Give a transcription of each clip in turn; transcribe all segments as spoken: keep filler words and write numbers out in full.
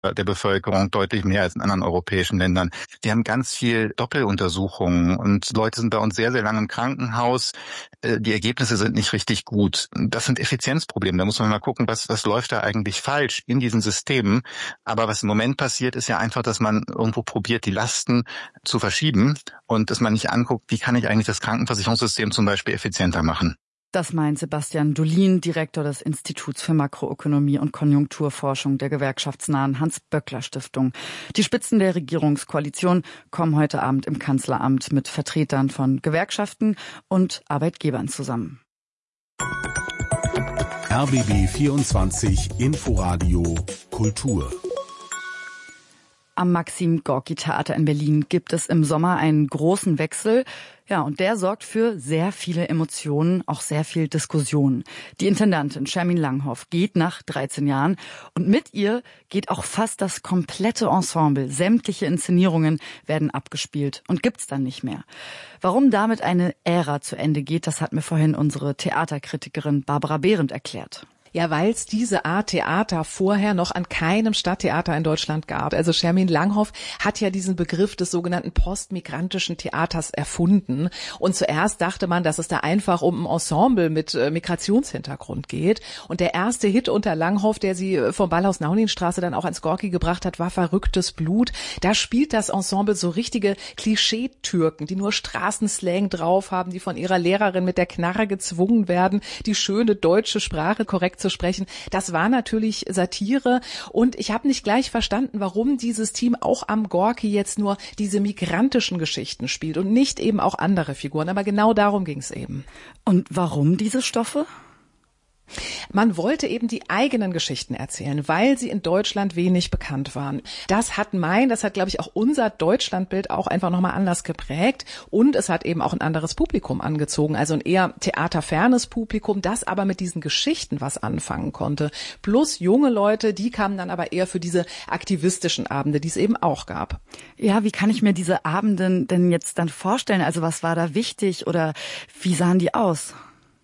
der Bevölkerung, deutlich mehr als in anderen europäischen Ländern. Wir haben ganz viel Doppeluntersuchungen und Leute sind bei uns sehr, sehr lange im Krankenhaus. Die Ergebnisse sind nicht richtig gut. Das sind Effizienzprobleme. Da muss man mal gucken, was, was läuft da eigentlich falsch in diesen Systemen. Aber was im Moment passiert, ist ja einfach, dass man irgendwo probiert, die Lasten zu verschieben und dass man nicht anguckt, wie kann ich eigentlich das Krankenversicherungssystem zum Beispiel effizienter machen. Das meint Sebastian Dolin, Direktor des Instituts für Makroökonomie und Konjunkturforschung der gewerkschaftsnahen Hans-Böckler-Stiftung. Die Spitzen der Regierungskoalition kommen heute Abend im Kanzleramt mit Vertretern von Gewerkschaften und Arbeitgebern zusammen. R B B vierundzwanzig Inforadio Kultur. Am Maxim-Gorki-Theater in Berlin gibt es im Sommer einen großen Wechsel. Ja, und der sorgt für sehr viele Emotionen, auch sehr viel Diskussion. Die Intendantin Shermin Langhoff geht nach dreizehn Jahren und mit ihr geht auch fast das komplette Ensemble. Sämtliche Inszenierungen werden abgespielt und gibt's dann nicht mehr. Warum damit eine Ära zu Ende geht, das hat mir vorhin unsere Theaterkritikerin Barbara Behrendt erklärt. Ja, weil es diese Art Theater vorher noch an keinem Stadttheater in Deutschland gab. Also Shermin Langhoff hat ja diesen Begriff des sogenannten postmigrantischen Theaters erfunden. Und zuerst dachte man, dass es da einfach um ein Ensemble mit äh, Migrationshintergrund geht. Und der erste Hit unter Langhoff, der sie vom Ballhaus Nauninstraße dann auch ans Gorki gebracht hat, war Verrücktes Blut. Da spielt das Ensemble so richtige Klischee-Türken, die nur Straßenslang drauf haben, die von ihrer Lehrerin mit der Knarre gezwungen werden, die schöne deutsche Sprache korrekt zu sprechen. Das war natürlich Satire und ich habe nicht gleich verstanden, warum dieses Team auch am Gorki jetzt nur diese migrantischen Geschichten spielt und nicht eben auch andere Figuren. Aber genau darum ging es eben. Und warum diese Stoffe? Man wollte eben die eigenen Geschichten erzählen, weil sie in Deutschland wenig bekannt waren. Das hat mein, das hat, glaube ich, auch unser Deutschlandbild auch einfach nochmal anders geprägt. Und es hat eben auch ein anderes Publikum angezogen, also ein eher theaterfernes Publikum, das aber mit diesen Geschichten was anfangen konnte. Plus junge Leute, die kamen dann aber eher für diese aktivistischen Abende, die es eben auch gab. Ja, wie kann ich mir diese Abende denn jetzt dann vorstellen? Also was war da wichtig oder wie sahen die aus?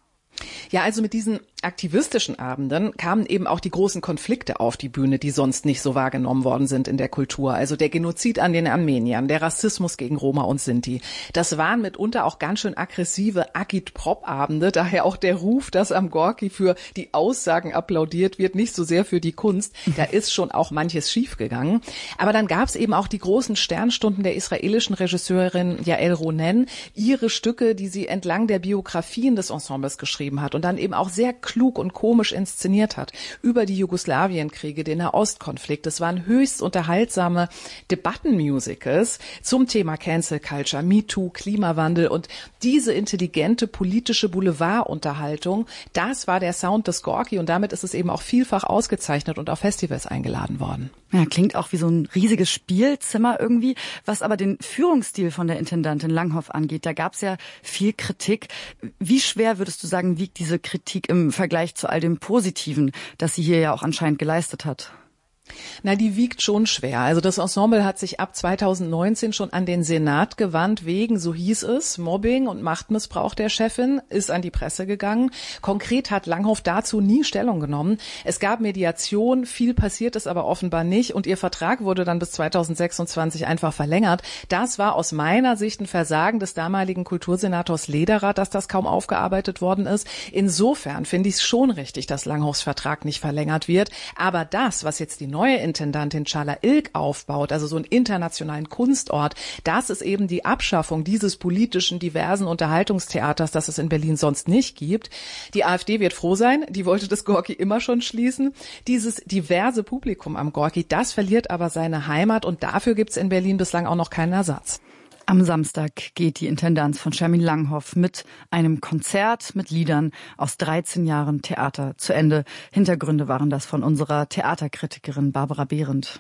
Ja, also mit diesen aktivistischen Abenden kamen eben auch die großen Konflikte auf die Bühne, die sonst nicht so wahrgenommen worden sind in der Kultur. Also der Genozid an den Armeniern, der Rassismus gegen Roma und Sinti. Das waren mitunter auch ganz schön aggressive Agitprop-Abende. Daher auch der Ruf, dass am Gorki für die Aussagen applaudiert wird, nicht so sehr für die Kunst. Da ist schon auch manches schiefgegangen. Aber dann gab es eben auch die großen Sternstunden der israelischen Regisseurin Yael Ronen. Ihre Stücke, die sie entlang der Biografien des Ensembles geschrieben hat und dann eben auch sehr klug und komisch inszeniert hat, über die Jugoslawienkriege, den Nahostkonflikt. Das waren höchst unterhaltsame Debattenmusicals zum Thema Cancel Culture, MeToo, Klimawandel und diese intelligente politische Boulevardunterhaltung, das war der Sound des Gorki und damit ist es eben auch vielfach ausgezeichnet und auf Festivals eingeladen worden. Ja, klingt auch wie so ein riesiges Spielzimmer irgendwie. Was aber den Führungsstil von der Intendantin Langhoff angeht, da gab es ja viel Kritik. Wie schwer, würdest du sagen, wiegt diese Kritik im Vergleich zu all dem Positiven, das sie hier ja auch anscheinend geleistet hat? Na, die wiegt schon schwer. Also das Ensemble hat sich ab zweitausendneunzehn schon an den Senat gewandt, wegen, so hieß es, Mobbing und Machtmissbrauch der Chefin, ist an die Presse gegangen. Konkret hat Langhoff dazu nie Stellung genommen. Es gab Mediation, viel passiert ist aber offenbar nicht und ihr Vertrag wurde dann bis zweitausendsechsundzwanzig einfach verlängert. Das war aus meiner Sicht ein Versagen des damaligen Kultursenators Lederer, dass das kaum aufgearbeitet worden ist. Insofern finde ich es schon richtig, dass Langhoffs Vertrag nicht verlängert wird. Aber das, was jetzt die neue Intendantin Çağla Ilk aufbaut, also so einen internationalen Kunstort, das ist eben die Abschaffung dieses politischen, diversen Unterhaltungstheaters, das es in Berlin sonst nicht gibt. Die AfD wird froh sein, die wollte das Gorki immer schon schließen. Dieses diverse Publikum am Gorki, das verliert aber seine Heimat und dafür gibt es in Berlin bislang auch noch keinen Ersatz. Am Samstag geht die Intendanz von Shermin Langhoff mit einem Konzert mit Liedern aus dreizehn Jahren Theater zu Ende. Hintergründe waren das von unserer Theaterkritikerin Barbara Behrendt.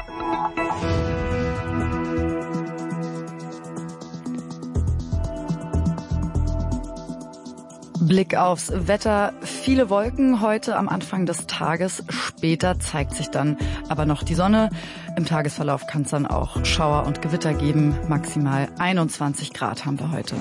Blick aufs Wetter. Viele Wolken heute am Anfang des Tages. Später zeigt sich dann aber noch die Sonne. Im Tagesverlauf kann es dann auch Schauer und Gewitter geben. Maximal einundzwanzig Grad haben wir heute.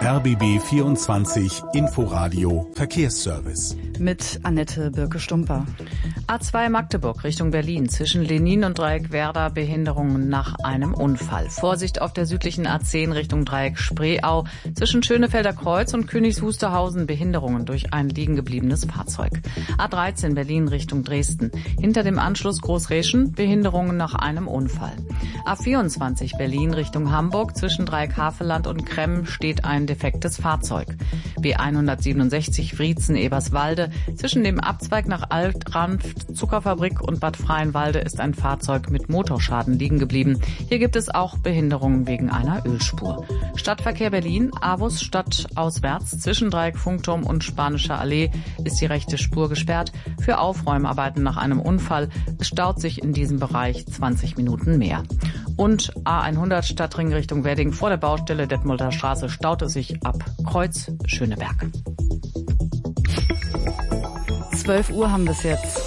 R B B vierundzwanzig Inforadio Verkehrsservice. Mit Annette Birke-Stumper. A zwei Magdeburg Richtung Berlin. Zwischen Lenin und Dreieck Werder Behinderungen nach einem Unfall. Vorsicht auf der südlichen A zehn Richtung Dreieck Spreeau. Zwischen Schönefelder Kreuz und Königs Wusterhausen Behinderungen durch ein liegen gebliebenes Fahrzeug. A dreizehn Berlin Richtung Dresden. Hinter dem Anschluss Großreschen Behinderungen nach einem Unfall. A vierundzwanzig Berlin Richtung Hamburg. Zwischen Dreieck Havelland und Kremm steht ein defektes Fahrzeug. B hundertsiebenundsechzig Wriezen-Eberswalde. Zwischen dem Abzweig nach Altranft, Zuckerfabrik und Bad Freienwalde ist ein Fahrzeug mit Motorschaden liegen geblieben. Hier gibt es auch Behinderungen wegen einer Ölspur. Stadtverkehr Berlin, Avus stadtauswärts. Zwischen Dreieck Funkturm und Spanischer Allee ist die rechte Spur gesperrt für Aufräumarbeiten nach einem Unfall. Es staut sich in diesem Bereich zwanzig Minuten mehr. Und A hundert Stadtring Richtung Wedding vor der Baustelle Detmolder Straße staut es sich ab Kreuz Schöneberg. zwölf Uhr haben wir es jetzt.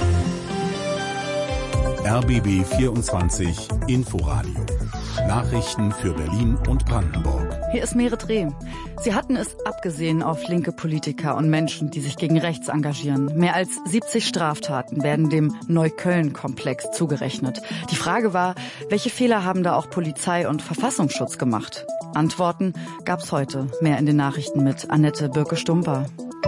R B B vierundzwanzig Inforadio. Nachrichten für Berlin und Brandenburg. Hier ist Merit Reh. Sie hatten es abgesehen auf linke Politiker und Menschen, die sich gegen rechts engagieren. Mehr als siebzig Straftaten werden dem Neukölln-Komplex zugerechnet. Die Frage war, welche Fehler haben da auch Polizei und Verfassungsschutz gemacht? Antworten gab's heute. Mehr in den Nachrichten mit Annette Birke-Stumper.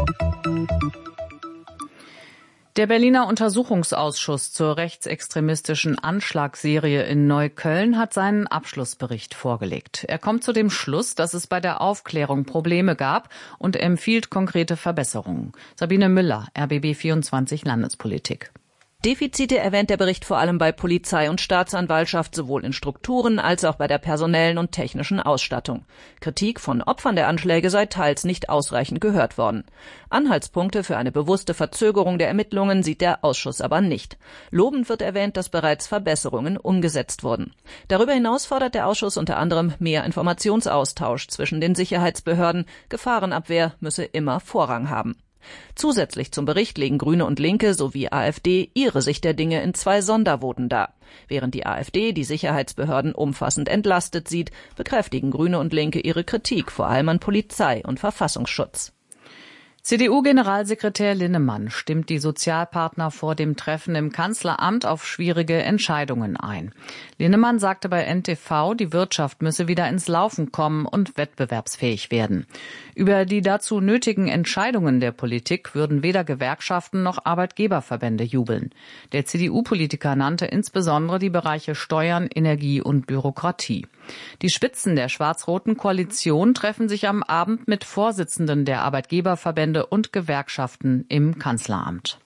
Der Berliner Untersuchungsausschuss zur rechtsextremistischen Anschlagsserie in Neukölln hat seinen Abschlussbericht vorgelegt. Er kommt zu dem Schluss, dass es bei der Aufklärung Probleme gab und empfiehlt konkrete Verbesserungen. Sabine Müller, R B B vierundzwanzig Landespolitik. Defizite erwähnt der Bericht vor allem bei Polizei und Staatsanwaltschaft, sowohl in Strukturen als auch bei der personellen und technischen Ausstattung. Kritik von Opfern der Anschläge sei teils nicht ausreichend gehört worden. Anhaltspunkte für eine bewusste Verzögerung der Ermittlungen sieht der Ausschuss aber nicht. Lobend wird erwähnt, dass bereits Verbesserungen umgesetzt wurden. Darüber hinaus fordert der Ausschuss unter anderem mehr Informationsaustausch zwischen den Sicherheitsbehörden. Gefahrenabwehr müsse immer Vorrang haben. Zusätzlich zum Bericht legen Grüne und Linke sowie AfD ihre Sicht der Dinge in zwei Sondervoten dar. Während die AfD die Sicherheitsbehörden umfassend entlastet sieht, bekräftigen Grüne und Linke ihre Kritik vor allem an Polizei und Verfassungsschutz. C D U-Generalsekretär Linnemann stimmt die Sozialpartner vor dem Treffen im Kanzleramt auf schwierige Entscheidungen ein. Linnemann sagte bei N T V, die Wirtschaft müsse wieder ins Laufen kommen und wettbewerbsfähig werden. Über die dazu nötigen Entscheidungen der Politik würden weder Gewerkschaften noch Arbeitgeberverbände jubeln. Der C D U-Politiker nannte insbesondere die Bereiche Steuern, Energie und Bürokratie. Die Spitzen der schwarz-roten Koalition treffen sich am Abend mit Vorsitzenden der Arbeitgeberverbände und Gewerkschaften im Kanzleramt.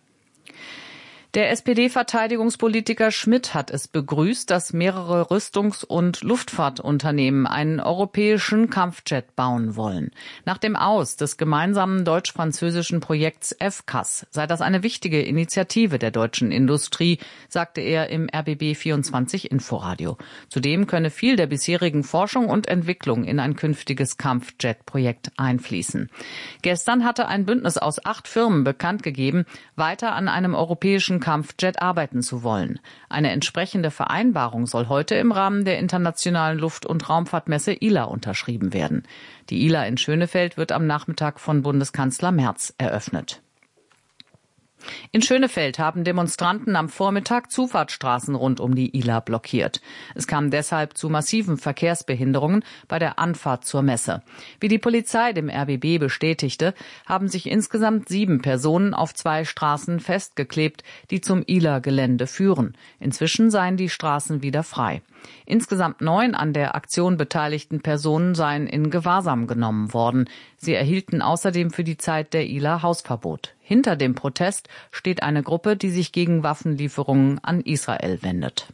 Der S P D-Verteidigungspolitiker Schmidt hat es begrüßt, dass mehrere Rüstungs- und Luftfahrtunternehmen einen europäischen Kampfjet bauen wollen. Nach dem Aus des gemeinsamen deutsch-französischen Projekts F C A S sei das eine wichtige Initiative der deutschen Industrie, sagte er im R B B vierundzwanzig Inforadio. Zudem könne viel der bisherigen Forschung und Entwicklung in ein künftiges Kampfjet-Projekt einfließen. Gestern hatte ein Bündnis aus acht Firmen bekannt gegeben, weiter an einem europäischen Kampfjet arbeiten zu wollen. Eine entsprechende Vereinbarung soll heute im Rahmen der internationalen Luft- und Raumfahrtmesse I L A unterschrieben werden. Die I L A in Schönefeld wird am Nachmittag von Bundeskanzler Merz eröffnet. In Schönefeld haben Demonstranten am Vormittag Zufahrtsstraßen rund um die I L A blockiert. Es kam deshalb zu massiven Verkehrsbehinderungen bei der Anfahrt zur Messe. Wie die Polizei dem R B B bestätigte, haben sich insgesamt sieben Personen auf zwei Straßen festgeklebt, die zum I L A-Gelände führen. Inzwischen seien die Straßen wieder frei. Insgesamt neun an der Aktion beteiligten Personen seien in Gewahrsam genommen worden. Sie erhielten außerdem für die Zeit der I L A Hausverbot. Hinter dem Protest steht eine Gruppe, die sich gegen Waffenlieferungen an Israel wendet.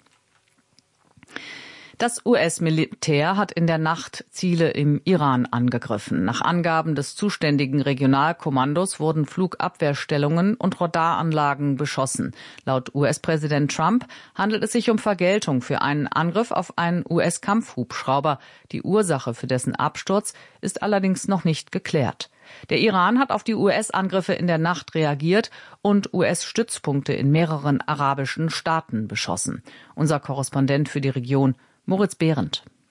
Das U S-Militär hat in der Nacht Ziele im Iran angegriffen. Nach Angaben des zuständigen Regionalkommandos wurden Flugabwehrstellungen und Radaranlagen beschossen. Laut U S-Präsident Trump handelt es sich um Vergeltung für einen Angriff auf einen U S-Kampfhubschrauber. Die Ursache für dessen Absturz ist allerdings noch nicht geklärt. Der Iran hat auf die U S-Angriffe in der Nacht reagiert und U S-Stützpunkte in mehreren arabischen Staaten beschossen. Unser Korrespondent für die Region, Moritz Behrendt.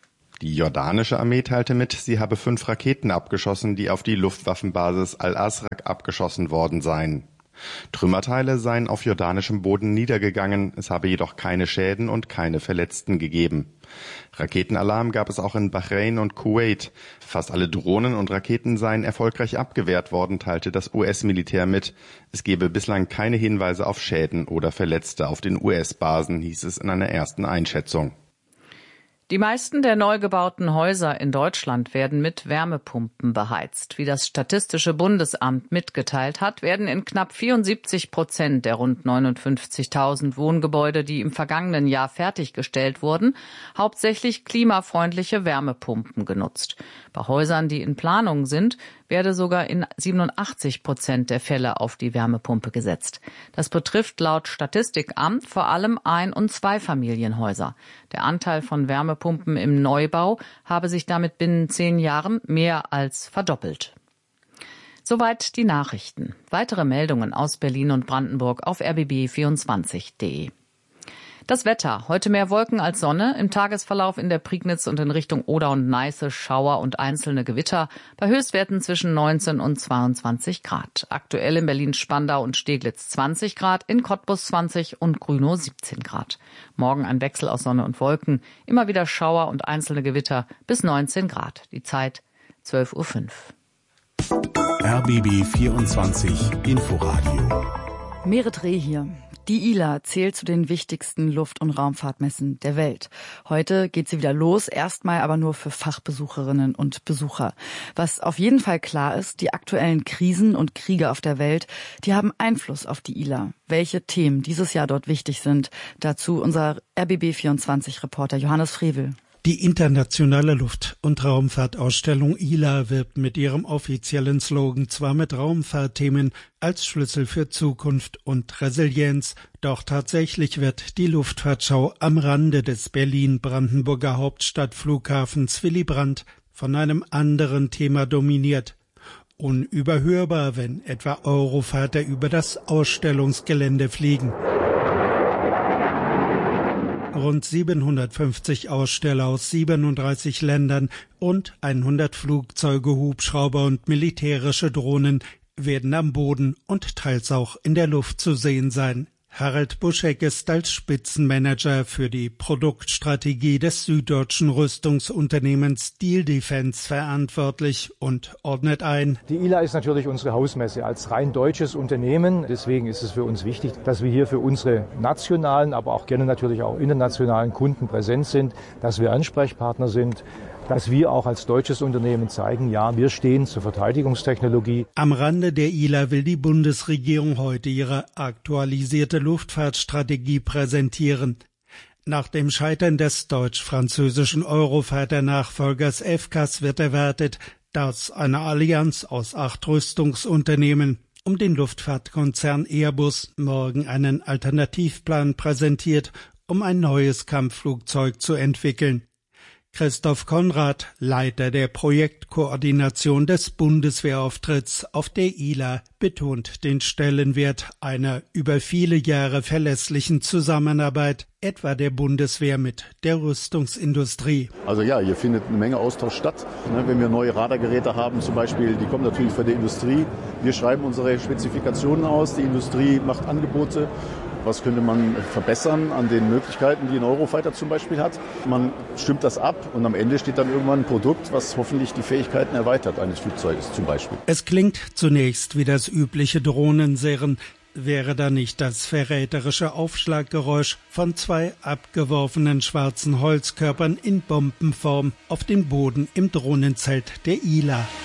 Die jordanische Armee teilte mit, sie habe fünf Raketen abgeschossen, die auf die Luftwaffenbasis Al-Azraq abgeschossen worden seien. Trümmerteile seien auf jordanischem Boden niedergegangen, es habe jedoch keine Schäden und keine Verletzten gegeben. Raketenalarm gab es auch in Bahrain und Kuwait. Fast alle Drohnen und Raketen seien erfolgreich abgewehrt worden, teilte das U S-Militär mit. Es gebe bislang keine Hinweise auf Schäden oder Verletzte auf den U S-Basen, hieß es in einer ersten Einschätzung. Die meisten der neu gebauten Häuser in Deutschland werden mit Wärmepumpen beheizt. Wie das Statistische Bundesamt mitgeteilt hat, werden in knapp vierundsiebzig Prozent der rund neunundfünfzigtausend Wohngebäude, die im vergangenen Jahr fertiggestellt wurden, hauptsächlich klimafreundliche Wärmepumpen genutzt. Bei Häusern, die in Planung sind, werde sogar in siebenundachtzig Prozent der Fälle auf die Wärmepumpe gesetzt. Das betrifft laut Statistikamt vor allem Ein- und Zweifamilienhäuser. Der Anteil von Wärmepumpen im Neubau habe sich damit binnen zehn Jahren mehr als verdoppelt. Soweit die Nachrichten. Weitere Meldungen aus Berlin und Brandenburg auf r b b vierundzwanzig punkt de. Das Wetter. Heute mehr Wolken als Sonne. Im Tagesverlauf in der Prignitz und in Richtung Oder und Neiße Schauer und einzelne Gewitter. Bei Höchstwerten zwischen neunzehn und zweiundzwanzig Grad. Aktuell in Berlin-Spandau und Steglitz zwanzig Grad, in Cottbus zwanzig und Grünow siebzehn Grad. Morgen ein Wechsel aus Sonne und Wolken. Immer wieder Schauer und einzelne Gewitter bis neunzehn Grad. Die Zeit zwölf Uhr fünf. R B B vierundzwanzig Inforadio. Merit Reh hier. Die I L A zählt zu den wichtigsten Luft- und Raumfahrtmessen der Welt. Heute geht sie wieder los, erstmal aber nur für Fachbesucherinnen und Besucher. Was auf jeden Fall klar ist, die aktuellen Krisen und Kriege auf der Welt, die haben Einfluss auf die I L A. Welche Themen dieses Jahr dort wichtig sind, dazu unser R B B vierundzwanzig-Reporter Johannes Frevel. Die internationale Luft- und Raumfahrtausstellung I L A wirbt mit ihrem offiziellen Slogan zwar mit Raumfahrtthemen als Schlüssel für Zukunft und Resilienz, doch tatsächlich wird die Luftfahrtschau am Rande des Berlin-Brandenburger Hauptstadtflughafens Willy Brandt von einem anderen Thema dominiert. Unüberhörbar, wenn etwa Eurofighter über das Ausstellungsgelände fliegen. Rund siebenhundertfünfzig Aussteller aus siebenunddreißig Ländern und hundert Flugzeuge, Hubschrauber und militärische Drohnen werden am Boden und teils auch in der Luft zu sehen sein. Harald Buschek ist als Spitzenmanager für die Produktstrategie des süddeutschen Rüstungsunternehmens Diehl Defence verantwortlich und ordnet ein. Die I L A ist natürlich unsere Hausmesse als rein deutsches Unternehmen. Deswegen ist es für uns wichtig, dass wir hier für unsere nationalen, aber auch gerne natürlich auch internationalen Kunden präsent sind, dass wir Ansprechpartner sind, dass wir auch als deutsches Unternehmen zeigen, ja, wir stehen zur Verteidigungstechnologie. Am Rande der I L A will die Bundesregierung heute ihre aktualisierte Luftfahrtstrategie präsentieren. Nach dem Scheitern des deutsch-französischen Eurofighter-Nachfolgers F C A S wird erwartet, dass eine Allianz aus acht Rüstungsunternehmen um den Luftfahrtkonzern Airbus morgen einen Alternativplan präsentiert, um ein neues Kampfflugzeug zu entwickeln. Christoph Konrad, Leiter der Projektkoordination des Bundeswehrauftritts auf der I L A, betont den Stellenwert einer über viele Jahre verlässlichen Zusammenarbeit, etwa der Bundeswehr mit der Rüstungsindustrie. Also ja, hier findet eine Menge Austausch statt. Wenn wir neue Radargeräte haben zum Beispiel, die kommen natürlich von der Industrie. Wir schreiben unsere Spezifikationen aus, die Industrie macht Angebote. Was könnte man verbessern an den Möglichkeiten, die ein Eurofighter zum Beispiel hat? Man stimmt das ab und am Ende steht dann irgendwann ein Produkt, was hoffentlich die Fähigkeiten erweitert eines Flugzeuges zum Beispiel. Es klingt zunächst wie das übliche Drohnensirren. Wäre da nicht das verräterische Aufschlaggeräusch von zwei abgeworfenen schwarzen Holzkörpern in Bombenform auf den Boden im Drohnenzelt der I L A.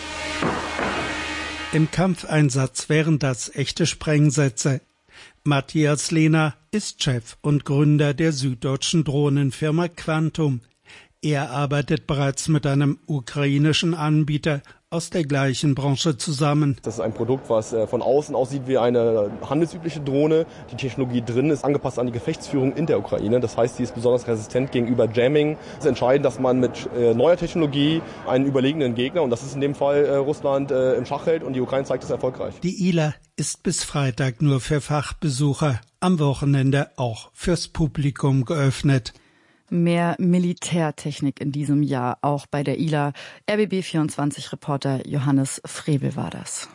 Im Kampfeinsatz wären das echte Sprengsätze. Matthias Lehner ist Chef und Gründer der süddeutschen Drohnenfirma Quantum. Er arbeitet bereits mit einem ukrainischen Anbieter aus der gleichen Branche zusammen. Das ist ein Produkt, was von außen aussieht wie eine handelsübliche Drohne. Die Technologie drin ist angepasst an die Gefechtsführung in der Ukraine. Das heißt, sie ist besonders resistent gegenüber Jamming. Es ist entscheidend, dass man mit neuer Technologie einen überlegenen Gegner, und das ist in dem Fall Russland, im Schach hält, und die Ukraine zeigt es erfolgreich. Die I L A ist bis Freitag nur für Fachbesucher, am Wochenende auch fürs Publikum geöffnet. Mehr Militärtechnik in diesem Jahr, auch bei der I L A. R B B vierundzwanzig-Reporter Johannes Frebel war das.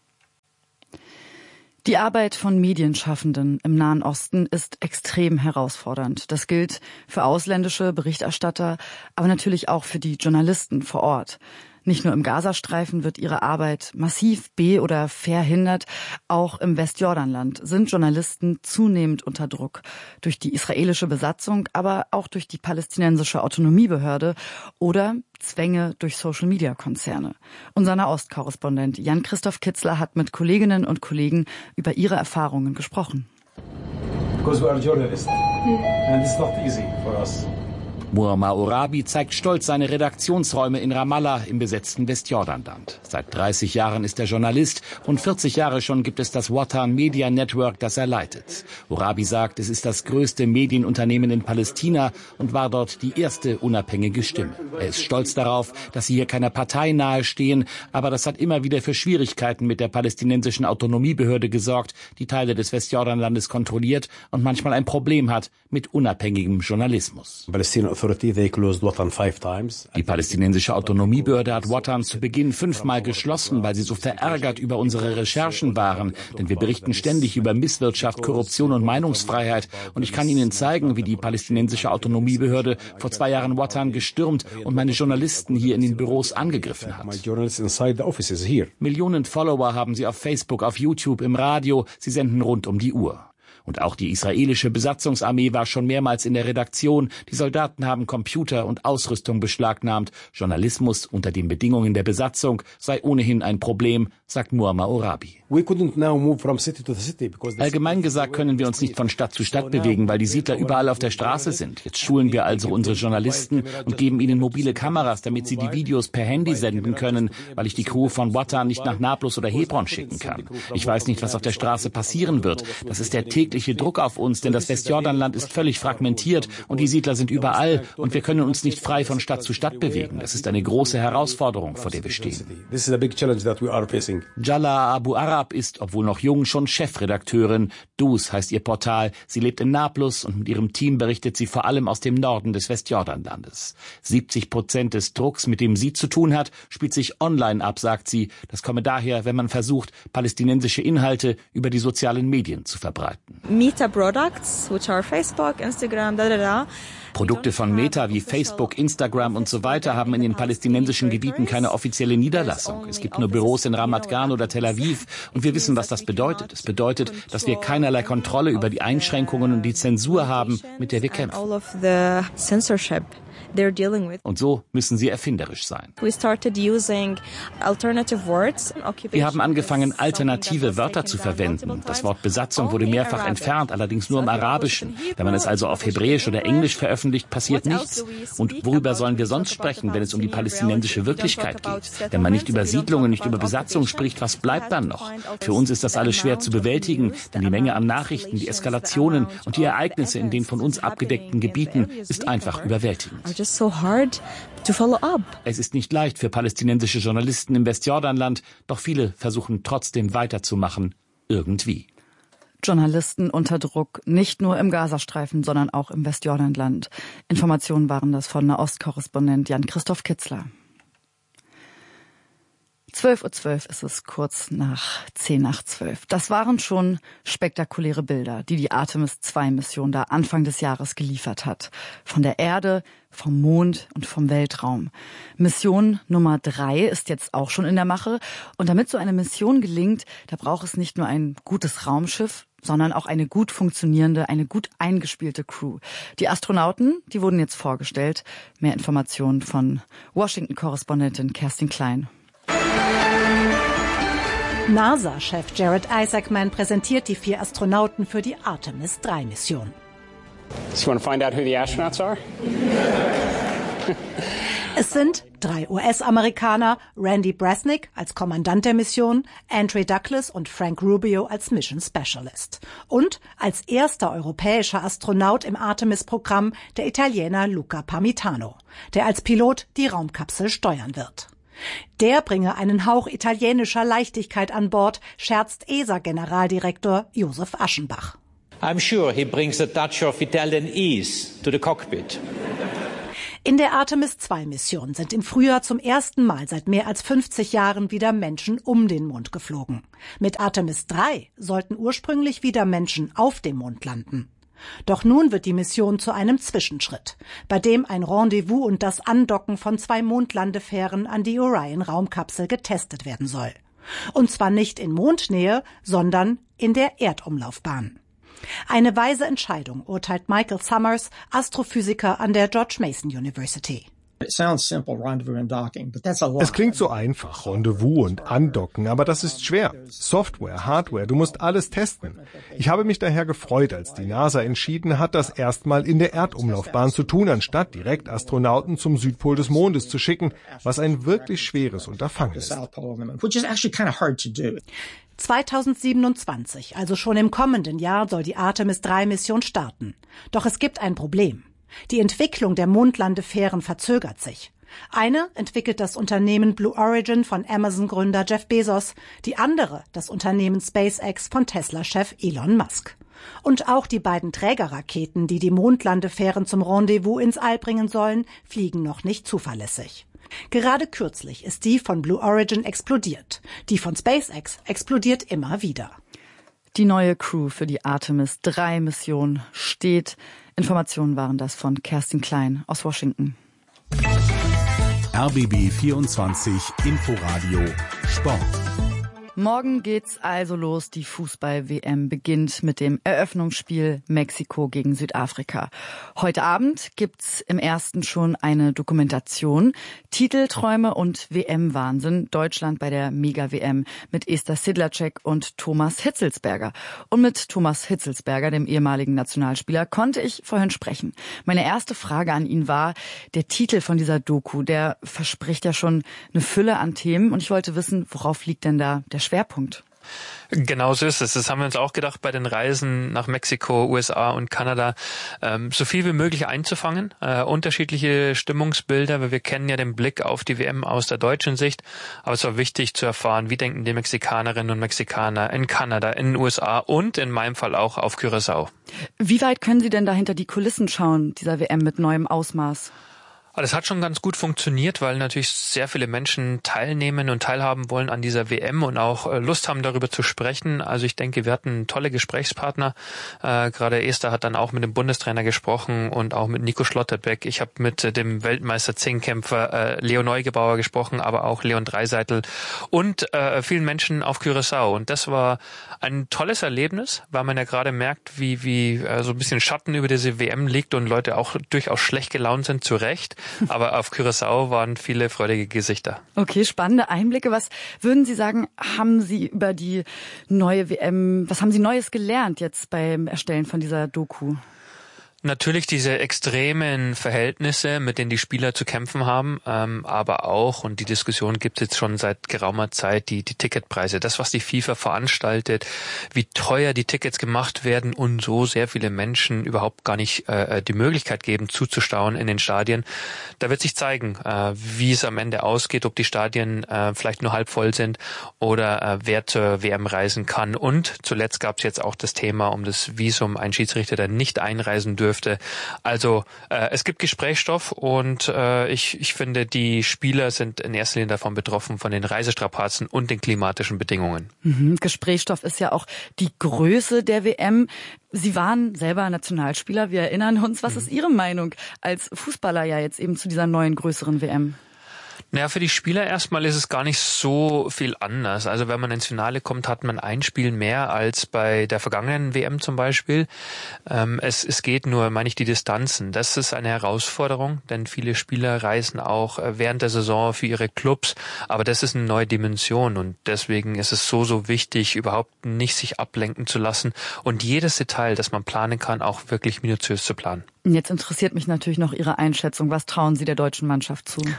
Die Arbeit von Medienschaffenden im Nahen Osten ist extrem herausfordernd. Das gilt für ausländische Berichterstatter, aber natürlich auch für die Journalisten vor Ort. Nicht nur im Gazastreifen wird ihre Arbeit massiv be- oder verhindert, auch im Westjordanland sind Journalisten zunehmend unter Druck. Durch die israelische Besatzung, aber auch durch die palästinensische Autonomiebehörde oder Zwänge durch Social-Media-Konzerne. Unser Nahostkorrespondent Jan-Christoph Kitzler hat mit Kolleginnen und Kollegen über ihre Erfahrungen gesprochen. Because we are journalists and it's not easy for us. Muammar Orabi zeigt stolz seine Redaktionsräume in Ramallah im besetzten Westjordanland. Seit dreißig Jahren ist er Journalist. Rund vierzig Jahre schon gibt es das Watan Media Network, das er leitet. Orabi sagt, es ist das größte Medienunternehmen in Palästina und war dort die erste unabhängige Stimme. Er ist stolz darauf, dass sie hier keiner Partei nahestehen, aber das hat immer wieder für Schwierigkeiten mit der palästinensischen Autonomiebehörde gesorgt, die Teile des Westjordanlandes kontrolliert und manchmal ein Problem hat mit unabhängigem Journalismus. Die palästinensische Autonomiebehörde hat Watan zu Beginn fünfmal geschlossen, weil sie so verärgert über unsere Recherchen waren. Denn wir berichten ständig über Misswirtschaft, Korruption und Meinungsfreiheit. Und ich kann Ihnen zeigen, wie die palästinensische Autonomiebehörde vor zwei Jahren Watan gestürmt und meine Journalisten hier in den Büros angegriffen hat. Millionen Follower haben sie auf Facebook, auf YouTube, im Radio. Sie senden rund um die Uhr. Und auch die israelische Besatzungsarmee war schon mehrmals in der Redaktion. Die Soldaten haben Computer und Ausrüstung beschlagnahmt. Journalismus unter den Bedingungen der Besatzung sei ohnehin ein Problem, sagt Muammar Orabi. Allgemein gesagt können wir uns nicht von Stadt zu Stadt bewegen, weil die Siedler überall auf der Straße sind. Jetzt schulen wir also unsere Journalisten und geben ihnen mobile Kameras, damit sie die Videos per Handy senden können, weil ich die Crew von Watan nicht nach Nablus oder Hebron schicken kann. Ich weiß nicht, was auf der Straße passieren wird. Das ist der tägliche Druck auf uns, denn das Westjordanland ist völlig fragmentiert und die Siedler sind überall und wir können uns nicht frei von Stadt zu Stadt bewegen. Das ist eine große Herausforderung, vor der wir stehen. Jallah Abu Arab ist, obwohl noch jung, schon Chefredakteurin. Dus heißt ihr Portal. Sie lebt in Nablus und mit ihrem Team berichtet sie vor allem aus dem Norden des Westjordanlandes. siebzig Prozent des Drucks, mit dem sie zu tun hat, spielt sich online ab, sagt sie. Das komme daher, wenn man versucht, palästinensische Inhalte über die sozialen Medien zu verbreiten. Meta products, which are Facebook, Instagram, da da da. Produkte von Meta wie Facebook, Instagram und so weiter haben in den palästinensischen Gebieten keine offizielle Niederlassung. Es gibt nur Büros in Ramat Gan oder Tel Aviv und wir wissen, was das bedeutet. Es bedeutet, dass wir keinerlei Kontrolle über die Einschränkungen und die Zensur haben, mit der wir kämpfen. Und so müssen sie erfinderisch sein. Wir haben angefangen, alternative Wörter zu verwenden. Das Wort Besatzung wurde mehrfach entfernt, allerdings nur im Arabischen. Wenn man es also auf Hebräisch oder Englisch veröffentlicht, passiert nichts. Und worüber sollen wir sonst sprechen, wenn es um die palästinensische Wirklichkeit geht? Wenn man nicht über Siedlungen, nicht über Besatzung spricht, was bleibt dann noch? Für uns ist das alles schwer zu bewältigen, denn die Menge an Nachrichten, die Eskalationen und die Ereignisse in den von uns abgedeckten Gebieten ist einfach überwältigend. Es ist nicht leicht für palästinensische Journalisten im Westjordanland, doch viele versuchen trotzdem weiterzumachen, irgendwie. Journalisten unter Druck, nicht nur im Gazastreifen, sondern auch im Westjordanland. Informationen waren das von Nahostkorrespondent Jan-Christoph Kitzler. zwölf Uhr zwölf ist es, kurz nach zehn nach zwölf. Das waren schon spektakuläre Bilder, die die Artemis zwei Mission da Anfang des Jahres geliefert hat. Von der Erde, vom Mond und vom Weltraum. Mission Nummer drei ist jetzt auch schon in der Mache. Und damit so eine Mission gelingt, da braucht es nicht nur ein gutes Raumschiff, sondern auch eine gut funktionierende, eine gut eingespielte Crew. Die Astronauten, die wurden jetzt vorgestellt. Mehr Informationen von Washington-Korrespondentin Kerstin Klein. NASA-Chef Jared Isaacman präsentiert die vier Astronauten für die Artemis drei Mission. So you want to find out who the astronauts are? Es sind drei U S-Amerikaner, Randy Bresnik als Kommandant der Mission, Andre Douglas und Frank Rubio als Mission Specialist. Und als erster europäischer Astronaut im Artemis-Programm der Italiener Luca Parmitano, der als Pilot die Raumkapsel steuern wird. Der bringe einen Hauch italienischer Leichtigkeit an Bord, scherzt E S A-Generaldirektor Josef Aschenbach. I'm sure he brings a touch of Italian ease to the cockpit. In der Artemis zwei Mission sind im Frühjahr zum ersten Mal seit mehr als fünfzig Jahren wieder Menschen um den Mond geflogen. Mit Artemis drei sollten ursprünglich wieder Menschen auf dem Mond landen. Doch nun wird die Mission zu einem Zwischenschritt, bei dem ein Rendezvous und das Andocken von zwei Mondlandefähren an die Orion-Raumkapsel getestet werden soll. Und zwar nicht in Mondnähe, sondern in der Erdumlaufbahn. Eine weise Entscheidung, urteilt Michael Summers, Astrophysiker an der George Mason University. Es klingt so einfach, Rendezvous und Andocken, aber das ist schwer. Software, Hardware, du musst alles testen. Ich habe mich daher gefreut, als die NASA entschieden hat, das erstmal in der Erdumlaufbahn zu tun, anstatt direkt Astronauten zum Südpol des Mondes zu schicken, was ein wirklich schweres Unterfangen ist. zweitausendsiebenundzwanzig, also schon im kommenden Jahr, soll die Artemis drei Mission starten. Doch es gibt ein Problem. Die Entwicklung der Mondlandefähren verzögert sich. Eine entwickelt das Unternehmen Blue Origin von Amazon-Gründer Jeff Bezos, die andere das Unternehmen SpaceX von Tesla-Chef Elon Musk. Und auch die beiden Trägerraketen, die die Mondlandefähren zum Rendezvous ins All bringen sollen, fliegen noch nicht zuverlässig. Gerade kürzlich ist die von Blue Origin explodiert. Die von SpaceX explodiert immer wieder. Die neue Crew für die Artemis drei Mission steht. Informationen waren das von Kerstin Klein aus Washington. R B B vierundzwanzig Inforadio Sport. Morgen geht's also los. Die Fußball-W M beginnt mit dem Eröffnungsspiel Mexiko gegen Südafrika. Heute Abend gibt's im ersten schon eine Dokumentation. Titelträume und W M-Wahnsinn. Deutschland bei der Mega-W M mit Esther Sidlacek und Thomas Hitzelsberger. Und mit Thomas Hitzelsberger, dem ehemaligen Nationalspieler, konnte ich vorhin sprechen. Meine erste Frage an ihn war, der Titel von dieser Doku, der verspricht ja schon eine Fülle an Themen. Und ich wollte wissen, worauf liegt denn da der Schwerpunkt? Genau so ist es. Das haben wir uns auch gedacht bei den Reisen nach Mexiko, U S A und Kanada, ähm, so viel wie möglich einzufangen, äh, unterschiedliche Stimmungsbilder, weil wir kennen ja den Blick auf die W M aus der deutschen Sicht, aber es war wichtig zu erfahren, wie denken die Mexikanerinnen und Mexikaner in Kanada, in den U S A und in meinem Fall auch auf Curaçao. Wie weit können Sie denn da hinter die Kulissen schauen, dieser W M mit neuem Ausmaß? Das hat schon ganz gut funktioniert, weil natürlich sehr viele Menschen teilnehmen und teilhaben wollen an dieser W M und auch Lust haben, darüber zu sprechen. Also ich denke, wir hatten tolle Gesprächspartner. Äh, gerade Esther hat dann auch mit dem Bundestrainer gesprochen und auch mit Nico Schlotterbeck. Ich habe mit dem Weltmeister-Zehnkämpfer äh, Leo Neugebauer gesprochen, aber auch Leon Dreiseitel und äh, vielen Menschen auf Curaçao. Und das war ein tolles Erlebnis, weil man ja gerade merkt, wie, wie äh, so ein bisschen Schatten über diese W M liegt und Leute auch durchaus schlecht gelaunt sind, zu Recht. Aber auf Curaçao waren viele freudige Gesichter. Okay, spannende Einblicke. Was würden Sie sagen, haben Sie über die neue W M, was haben Sie Neues gelernt jetzt beim Erstellen von dieser Doku? Natürlich diese extremen Verhältnisse, mit denen die Spieler zu kämpfen haben, ähm, aber auch, und die Diskussion gibt es jetzt schon seit geraumer Zeit, die, die Ticketpreise, das, was die FIFA veranstaltet, wie teuer die Tickets gemacht werden und so sehr viele Menschen überhaupt gar nicht äh, die Möglichkeit geben, zuzustauen in den Stadien. Da wird sich zeigen, äh, wie es am Ende ausgeht, ob die Stadien äh, vielleicht nur halb voll sind oder äh, wer zur W M reisen kann. Und zuletzt gab es jetzt auch das Thema um das Visum, ein Schiedsrichter, der nicht einreisen dürfte. Also äh, es gibt Gesprächsstoff und äh, ich, ich finde, die Spieler sind in erster Linie davon betroffen, von den Reisestrapazen und den klimatischen Bedingungen. Mhm. Gesprächsstoff ist ja auch die Größe der W M. Sie waren selber Nationalspieler, wir erinnern uns. Was mhm. ist Ihre Meinung als Fußballer ja jetzt eben zu dieser neuen, größeren W M? Naja, für die Spieler erstmal ist es gar nicht so viel anders. Also wenn man ins Finale kommt, hat man ein Spiel mehr als bei der vergangenen W M zum Beispiel. Ähm, es, es geht nur, meine ich, die Distanzen. Das ist eine Herausforderung, denn viele Spieler reisen auch während der Saison für ihre Clubs. Aber das ist eine neue Dimension und deswegen ist es so, so wichtig, überhaupt nicht sich ablenken zu lassen und jedes Detail, das man planen kann, auch wirklich minutiös zu planen. Jetzt interessiert mich natürlich noch Ihre Einschätzung. Was trauen Sie der deutschen Mannschaft zu?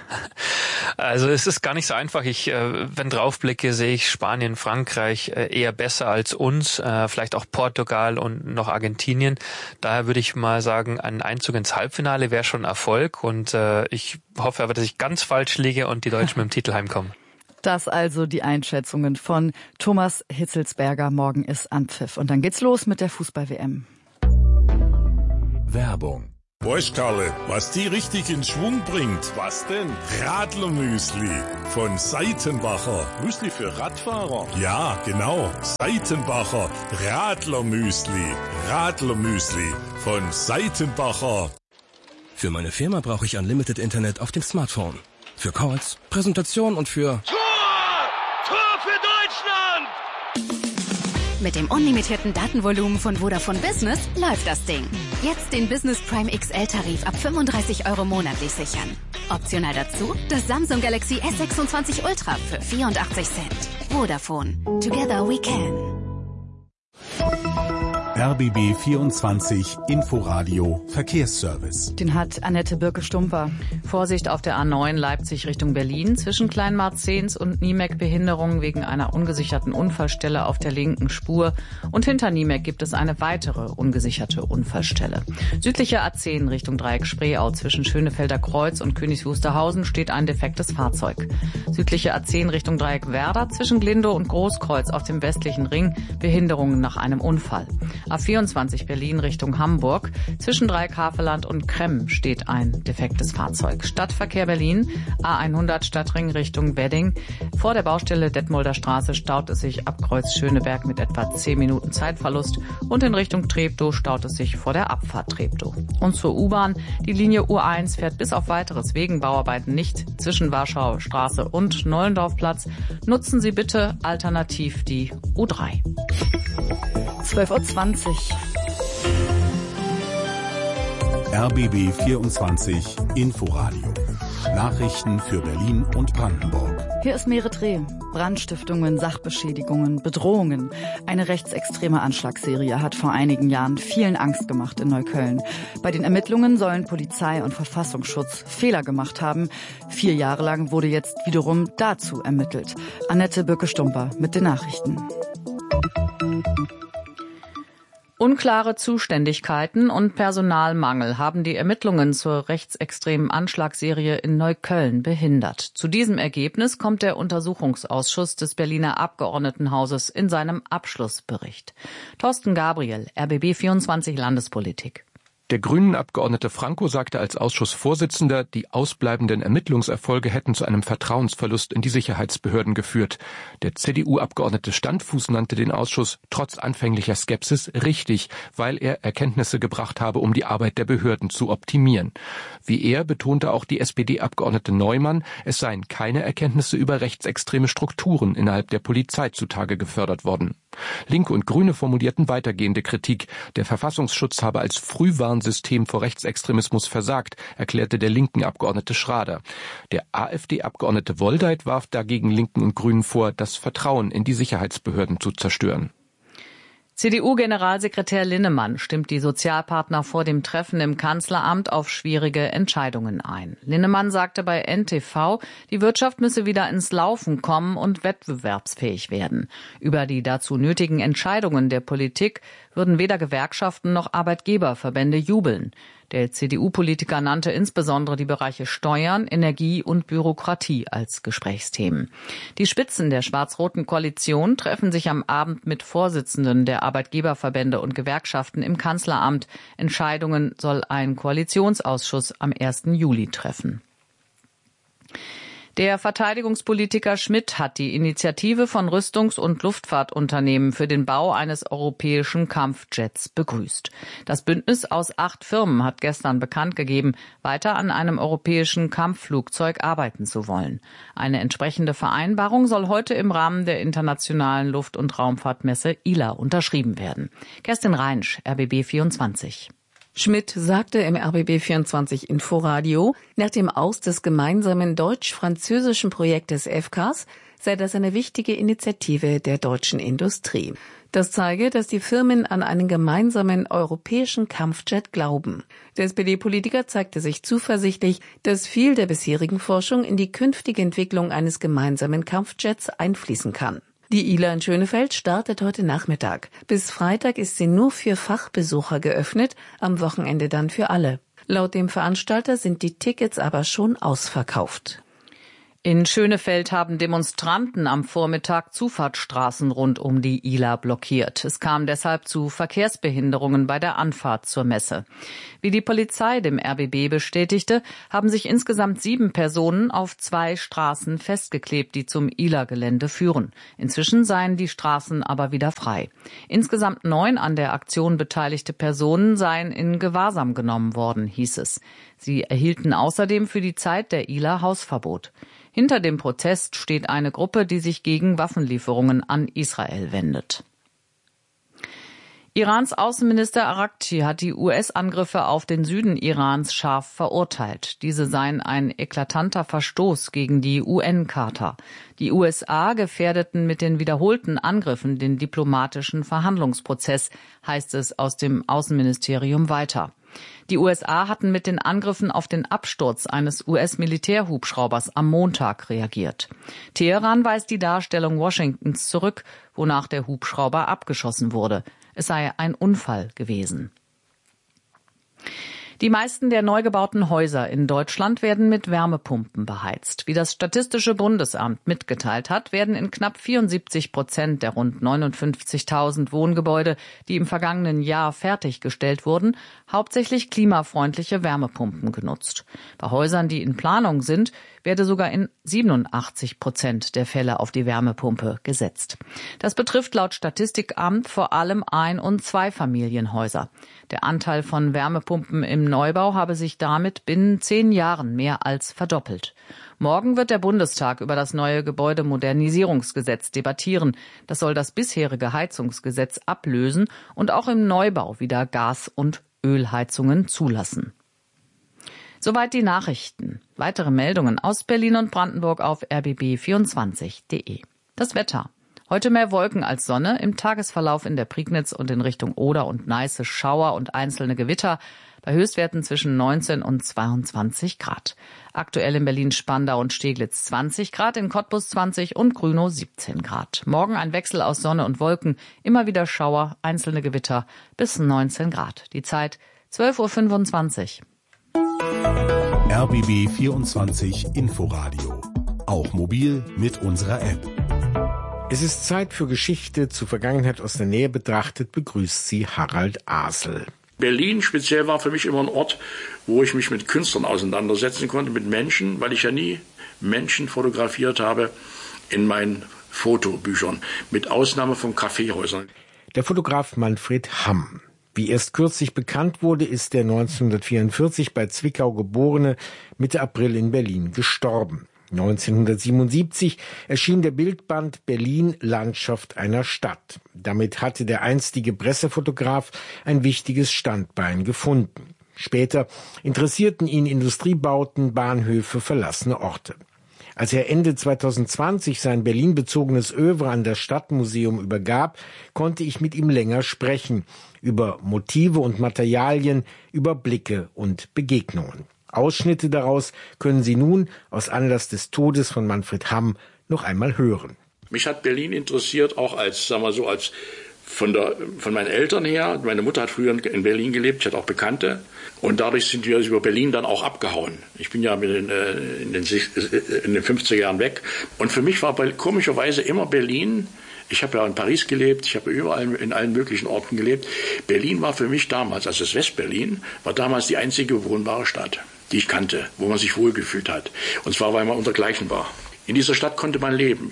Also es ist gar nicht so einfach. Ich, äh, wenn draufblicke, sehe ich Spanien, Frankreich äh, eher besser als uns, äh, vielleicht auch Portugal und noch Argentinien. Daher würde ich mal sagen, ein Einzug ins Halbfinale wäre schon Erfolg und äh, ich hoffe aber, dass ich ganz falsch liege und die Deutschen mit dem Titel heimkommen. Das also die Einschätzungen von Thomas Hitzelsberger. Morgen ist Anpfiff. Und dann geht's los mit der Fußball-W M. Werbung. Weißt Karle, was die richtig in Schwung bringt? Was denn? Radlermüsli von Seitenbacher. Müsli für Radfahrer? Ja, genau. Seitenbacher Radlermüsli. Radlermüsli von Seitenbacher. Für meine Firma brauche ich Unlimited Internet auf dem Smartphone. Für Calls, Präsentation und für... Tor! Tor für Deutschland! Mit dem unlimitierten Datenvolumen von Vodafone Business läuft das Ding. Jetzt den Business Prime X L-Tarif ab fünfunddreißig Euro monatlich sichern. Optional dazu das Samsung Galaxy S sechsundzwanzig Ultra für vierundachtzig Cent. Vodafone. Together we can. R B B vierundzwanzig Inforadio Verkehrsservice. Den hat Annette Birke-Stumper. Vorsicht auf der A neun Leipzig Richtung Berlin. Zwischen Kleinmarzens und Niemek Behinderung wegen einer ungesicherten Unfallstelle auf der linken Spur. Und hinter Niemek gibt es eine weitere ungesicherte Unfallstelle. Südliche A zehn Richtung Dreieck Spreeau zwischen Schönefelder Kreuz und Königs Wusterhausen steht ein defektes Fahrzeug. Südliche A zehn Richtung Dreieck Werder zwischen Glindow und Großkreuz auf dem westlichen Ring. Behinderungen nach einem Unfall. A vierundzwanzig Berlin Richtung Hamburg. Zwischen Dreieck Havelland und Kremm steht ein defektes Fahrzeug. Stadtverkehr Berlin, A hundert Stadtring Richtung Wedding. Vor der Baustelle Detmolder Straße staut es sich ab Kreuz Schöneberg mit etwa zehn Minuten Zeitverlust und in Richtung Treptow staut es sich vor der Abfahrt Treptow. Und zur U-Bahn, die Linie U eins fährt bis auf weiteres wegen Bauarbeiten nicht zwischen Warschauer Straße und Nollendorfplatz. Nutzen Sie bitte alternativ die U drei. zwölf Uhr zwanzig. R B B vierundzwanzig Inforadio. Nachrichten für Berlin und Brandenburg. Hier ist Merit Reh. Brandstiftungen, Sachbeschädigungen, Bedrohungen. Eine rechtsextreme Anschlagsserie hat vor einigen Jahren vielen Angst gemacht in Neukölln. Bei den Ermittlungen sollen Polizei und Verfassungsschutz Fehler gemacht haben. Vier Jahre lang wurde jetzt wiederum dazu ermittelt. Annette Birke-Stumper mit den Nachrichten. Unklare Zuständigkeiten und Personalmangel haben die Ermittlungen zur rechtsextremen Anschlagsserie in Neukölln behindert. Zu diesem Ergebnis kommt der Untersuchungsausschuss des Berliner Abgeordnetenhauses in seinem Abschlussbericht. Thorsten Gabriel, R B B vierundzwanzig Landespolitik. Der Grünen-Abgeordnete Franco sagte als Ausschussvorsitzender, die ausbleibenden Ermittlungserfolge hätten zu einem Vertrauensverlust in die Sicherheitsbehörden geführt. Der C D U-Abgeordnete Standfuß nannte den Ausschuss trotz anfänglicher Skepsis richtig, weil er Erkenntnisse gebracht habe, um die Arbeit der Behörden zu optimieren. Wie er betonte auch die S P D-Abgeordnete Neumann, es seien keine Erkenntnisse über rechtsextreme Strukturen innerhalb der Polizei zutage gefördert worden. Linke und Grüne formulierten weitergehende Kritik. Der Verfassungsschutz habe als Frühwarnsystem vor Rechtsextremismus versagt, erklärte der linken Abgeordnete Schrader. Der AfD-Abgeordnete Woldeit warf dagegen Linken und Grünen vor, das Vertrauen in die Sicherheitsbehörden zu zerstören. C D U-Generalsekretär Linnemann stimmt die Sozialpartner vor dem Treffen im Kanzleramt auf schwierige Entscheidungen ein. Linnemann sagte bei N T V, die Wirtschaft müsse wieder ins Laufen kommen und wettbewerbsfähig werden. Über die dazu nötigen Entscheidungen der Politik würden weder Gewerkschaften noch Arbeitgeberverbände jubeln. Der C D U-Politiker nannte insbesondere die Bereiche Steuern, Energie und Bürokratie als Gesprächsthemen. Die Spitzen der schwarz-roten Koalition treffen sich am Abend mit Vorsitzenden der Arbeitgeberverbände und Gewerkschaften im Kanzleramt. Entscheidungen soll ein Koalitionsausschuss am ersten Juli treffen. Der Verteidigungspolitiker Schmidt hat die Initiative von Rüstungs- und Luftfahrtunternehmen für den Bau eines europäischen Kampfjets begrüßt. Das Bündnis aus acht Firmen hat gestern bekannt gegeben, weiter an einem europäischen Kampfflugzeug arbeiten zu wollen. Eine entsprechende Vereinbarung soll heute im Rahmen der internationalen Luft- und Raumfahrtmesse I L A unterschrieben werden. Kerstin Reinsch, R B B vierundzwanzig. Schmidt sagte im R B B vierundzwanzig Inforadio, nach dem Aus des gemeinsamen deutsch-französischen Projektes F C A S sei das eine wichtige Initiative der deutschen Industrie. Das zeige, dass die Firmen an einen gemeinsamen europäischen Kampfjet glauben. Der S P D-Politiker zeigte sich zuversichtlich, dass viel der bisherigen Forschung in die künftige Entwicklung eines gemeinsamen Kampfjets einfließen kann. Die I L A in Schönefeld startet heute Nachmittag. Bis Freitag ist sie nur für Fachbesucher geöffnet, am Wochenende dann für alle. Laut dem Veranstalter sind die Tickets aber schon ausverkauft. In Schönefeld haben Demonstranten am Vormittag Zufahrtsstraßen rund um die Ihler blockiert. Es kam deshalb zu Verkehrsbehinderungen bei der Anfahrt zur Messe. Wie die Polizei dem R B B bestätigte, haben sich insgesamt sieben Personen auf zwei Straßen festgeklebt, die zum Ihler-Gelände führen. Inzwischen seien die Straßen aber wieder frei. Insgesamt neun an der Aktion beteiligte Personen seien in Gewahrsam genommen worden, hieß es. Sie erhielten außerdem für die Zeit der Ihler Hausverbot. Hinter dem Protest steht eine Gruppe, die sich gegen Waffenlieferungen an Israel wendet. Irans Außenminister Araghchi hat die U S-Angriffe auf den Süden Irans scharf verurteilt. Diese seien ein eklatanter Verstoß gegen die U N-Charta. Die U S A gefährdeten mit den wiederholten Angriffen den diplomatischen Verhandlungsprozess, heißt es aus dem Außenministerium weiter. Die U S A hatten mit den Angriffen auf den Absturz eines U S-Militärhubschraubers am Montag reagiert. Teheran weist die Darstellung Washingtons zurück, wonach der Hubschrauber abgeschossen wurde. Es sei ein Unfall gewesen. Die meisten der neu gebauten Häuser in Deutschland werden mit Wärmepumpen beheizt. Wie das Statistische Bundesamt mitgeteilt hat, werden in knapp vierundsiebzig Prozent der rund neunundfünfzigtausend Wohngebäude, die im vergangenen Jahr fertiggestellt wurden, hauptsächlich klimafreundliche Wärmepumpen genutzt. Bei Häusern, die in Planung sind, werde sogar in siebenundachtzig Prozent der Fälle auf die Wärmepumpe gesetzt. Das betrifft laut Statistikamt vor allem Ein- und Zweifamilienhäuser. Der Anteil von Wärmepumpen im Neubau habe sich damit binnen zehn Jahren mehr als verdoppelt. Morgen wird der Bundestag über das neue Gebäudemodernisierungsgesetz debattieren. Das soll das bisherige Heizungsgesetz ablösen und auch im Neubau wieder Gas- und Ölheizungen zulassen. Soweit die Nachrichten. Weitere Meldungen aus Berlin und Brandenburg auf r b b vierundzwanzig punkt de. Das Wetter. Heute mehr Wolken als Sonne, im Tagesverlauf in der Prignitz und in Richtung Oder und Neiße Schauer und einzelne Gewitter, bei Höchstwerten zwischen neunzehn und zweiundzwanzig Grad. Aktuell in Berlin-Spandau und Steglitz zwanzig Grad, in Cottbus zwanzig und Grünow siebzehn Grad. Morgen ein Wechsel aus Sonne und Wolken, immer wieder Schauer, einzelne Gewitter bis neunzehn Grad. Die Zeit zwölf Uhr fünfundzwanzig. R B B vierundzwanzig Inforadio. Auch mobil mit unserer App. Es ist Zeit für Geschichte. Zur Vergangenheit aus der Nähe betrachtet begrüßt sie Harald Asel. Berlin speziell war für mich immer ein Ort, wo ich mich mit Künstlern auseinandersetzen konnte, mit Menschen, weil ich ja nie Menschen fotografiert habe in meinen Fotobüchern, mit Ausnahme von Kaffeehäusern. Der Fotograf Manfred Hamm. Wie erst kürzlich bekannt wurde, ist der neunzehnhundertvierundvierzig bei Zwickau geborene Mitte April in Berlin gestorben. neunzehnhundertsiebenundsiebzig erschien der Bildband Berlin Landschaft einer Stadt. Damit hatte der einstige Pressefotograf ein wichtiges Standbein gefunden. Später interessierten ihn Industriebauten, Bahnhöfe, verlassene Orte. Als er Ende zweitausendzwanzig sein Berlin-bezogenes Œuvre an das Stadtmuseum übergab, konnte ich mit ihm länger sprechen über Motive und Materialien, über Blicke und Begegnungen. Ausschnitte daraus können Sie nun aus Anlass des Todes von Manfred Hamm noch einmal hören. Mich hat Berlin interessiert, auch als, sagen wir so, als von der, von meinen Eltern her. Meine Mutter hat früher in Berlin gelebt, ich hatte auch Bekannte. Und dadurch sind wir über Berlin dann auch abgehauen. Ich bin ja mit den, in, den, in den fünfziger Jahren weg. Und für mich war komischerweise immer Berlin, ich habe ja in Paris gelebt, ich habe überall in allen möglichen Orten gelebt. Berlin war für mich damals, also das Westberlin, war damals die einzige bewohnbare Stadt, die ich kannte, wo man sich wohlgefühlt hat. Und zwar, weil man untergleichen war. In dieser Stadt konnte man leben,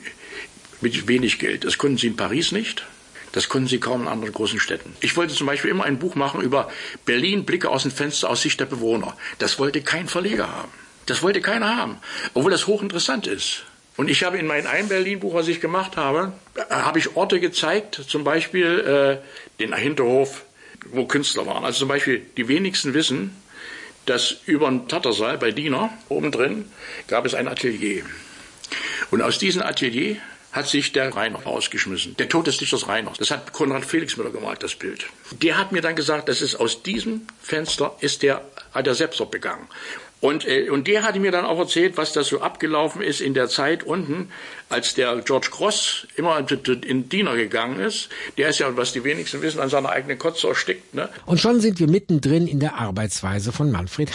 mit wenig Geld. Das konnten sie in Paris nicht. Das konnten sie kaum in anderen großen Städten. Ich wollte zum Beispiel immer ein Buch machen über Berlin, Blicke aus dem Fenster aus Sicht der Bewohner. Das wollte kein Verleger haben. Das wollte keiner haben, obwohl das hochinteressant ist. Und ich habe in meinem ein Berlin-Buch, was ich gemacht habe, habe ich Orte gezeigt, zum Beispiel äh, den Hinterhof, wo Künstler waren. Also zum Beispiel, die wenigsten wissen, dass über den Tattersaal bei Diener, oben drin, gab es ein Atelier. Und aus diesem Atelier hat sich der Rainer rausgeschmissen. Der Tod des Dichters Rainer. Das hat Konrad Felixmüller gemalt, das Bild. Der hat mir dann gesagt, das ist aus diesem Fenster ist der, hat er Selbstmord begangen. Und, äh, und der hatte mir dann auch erzählt, was das so abgelaufen ist in der Zeit unten, als der George Cross immer in Diener gegangen ist. Der ist ja, was die wenigsten wissen, an seiner eigenen Kotze erstickt. Ne? Und schon sind wir mittendrin in der Arbeitsweise von Manfred Hamm.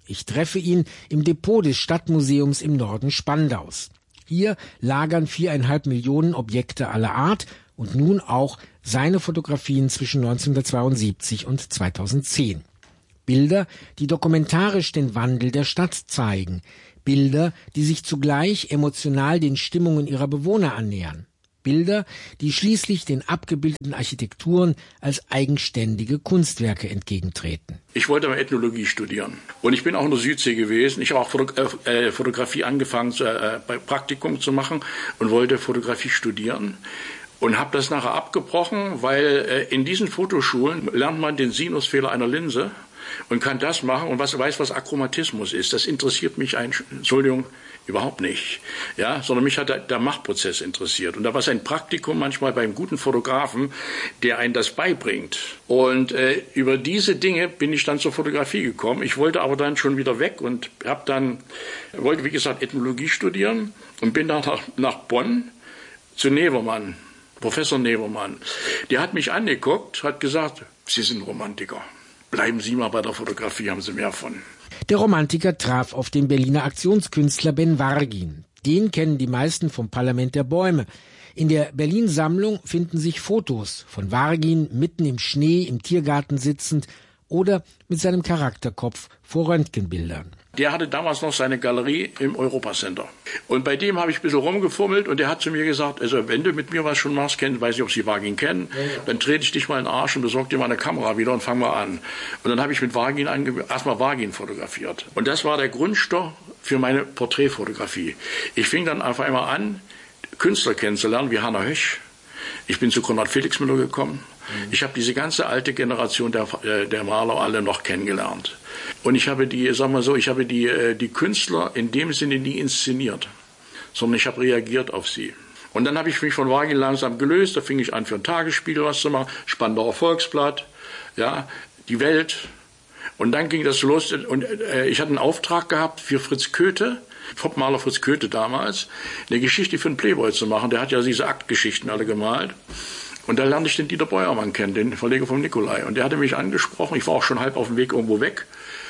Ich treffe ihn im Depot des Stadtmuseums im Norden Spandaus. Hier lagern viereinhalb Millionen Objekte aller Art und nun auch seine Fotografien zwischen neunzehnhundertzweiundsiebzig und zweitausendzehn. Bilder, die dokumentarisch den Wandel der Stadt zeigen. Bilder, die sich zugleich emotional den Stimmungen ihrer Bewohner annähern. Bilder, die schließlich den abgebildeten Architekturen als eigenständige Kunstwerke entgegentreten. Ich wollte mal Ethnologie studieren und ich bin auch in der Südsee gewesen. Ich habe auch Foto- äh, Fotografie angefangen, zu, äh, bei Praktikum zu machen und wollte Fotografie studieren. Und habe das nachher abgebrochen, weil äh, in diesen Fotoschulen lernt man den Sinusfehler einer Linse und kann das machen und was weiß, was Achromatismus ist. Das interessiert mich, ein, Entschuldigung, überhaupt nicht. Ja, sondern mich hat der, der Machprozess interessiert. Und da war es ein Praktikum manchmal beim guten Fotografen, der einen das beibringt. Und äh, über diese Dinge bin ich dann zur Fotografie gekommen. Ich wollte aber dann schon wieder weg und habe dann, wollte wie gesagt Ethnologie studieren und bin dann nach, nach Bonn zu Nevermann. Professor Nevermann, der hat mich angeguckt, hat gesagt, Sie sind Romantiker. Bleiben Sie mal bei der Fotografie, haben Sie mehr von. Der Romantiker traf auf den Berliner Aktionskünstler Ben Vargin. Den kennen die meisten vom Parlament der Bäume. In der Berlin-Sammlung finden sich Fotos von Vargin mitten im Schnee im Tiergarten sitzend oder mit seinem Charakterkopf vor Röntgenbildern. Der hatte damals noch seine Galerie im Europacenter. Und bei dem habe ich ein bisschen rumgefummelt und der hat zu mir gesagt, also wenn du mit mir was schon machst, kenn, weiß nicht, ob Sie Vargin kennen, ja, ja. dann trete ich dich mal in den Arsch und besorg dir mal eine Kamera wieder und fang mal an. Und dann habe ich mit Vargin ange- erstmal Vargin fotografiert. Und das war der Grundstoff für meine Porträtfotografie. Ich fing dann einfach einmal an, Künstler kennenzulernen, wie Hannah Höch. Ich bin zu Konrad Felixmüller gekommen. Ich habe diese ganze alte Generation der, der Maler alle noch kennengelernt. Und ich habe die, sagen wir so, ich habe die, die Künstler in dem Sinne nie inszeniert, sondern ich habe reagiert auf sie. Und dann habe ich mich von Vargin langsam gelöst. Da fing ich an, für ein Tagesspiegel was zu machen, Spandauer Volksblatt, ja, die Welt. Und dann ging das los. Und äh, ich hatte einen Auftrag gehabt für Fritz Köthe, Popmaler Fritz Köthe damals, eine Geschichte für einen Playboy zu machen. Der hat ja diese Aktgeschichten alle gemalt. Und da lernte ich den Dieter Beuermann kennen, den Verleger vom Nikolai. Und der hatte mich angesprochen, ich war auch schon halb auf dem Weg irgendwo weg,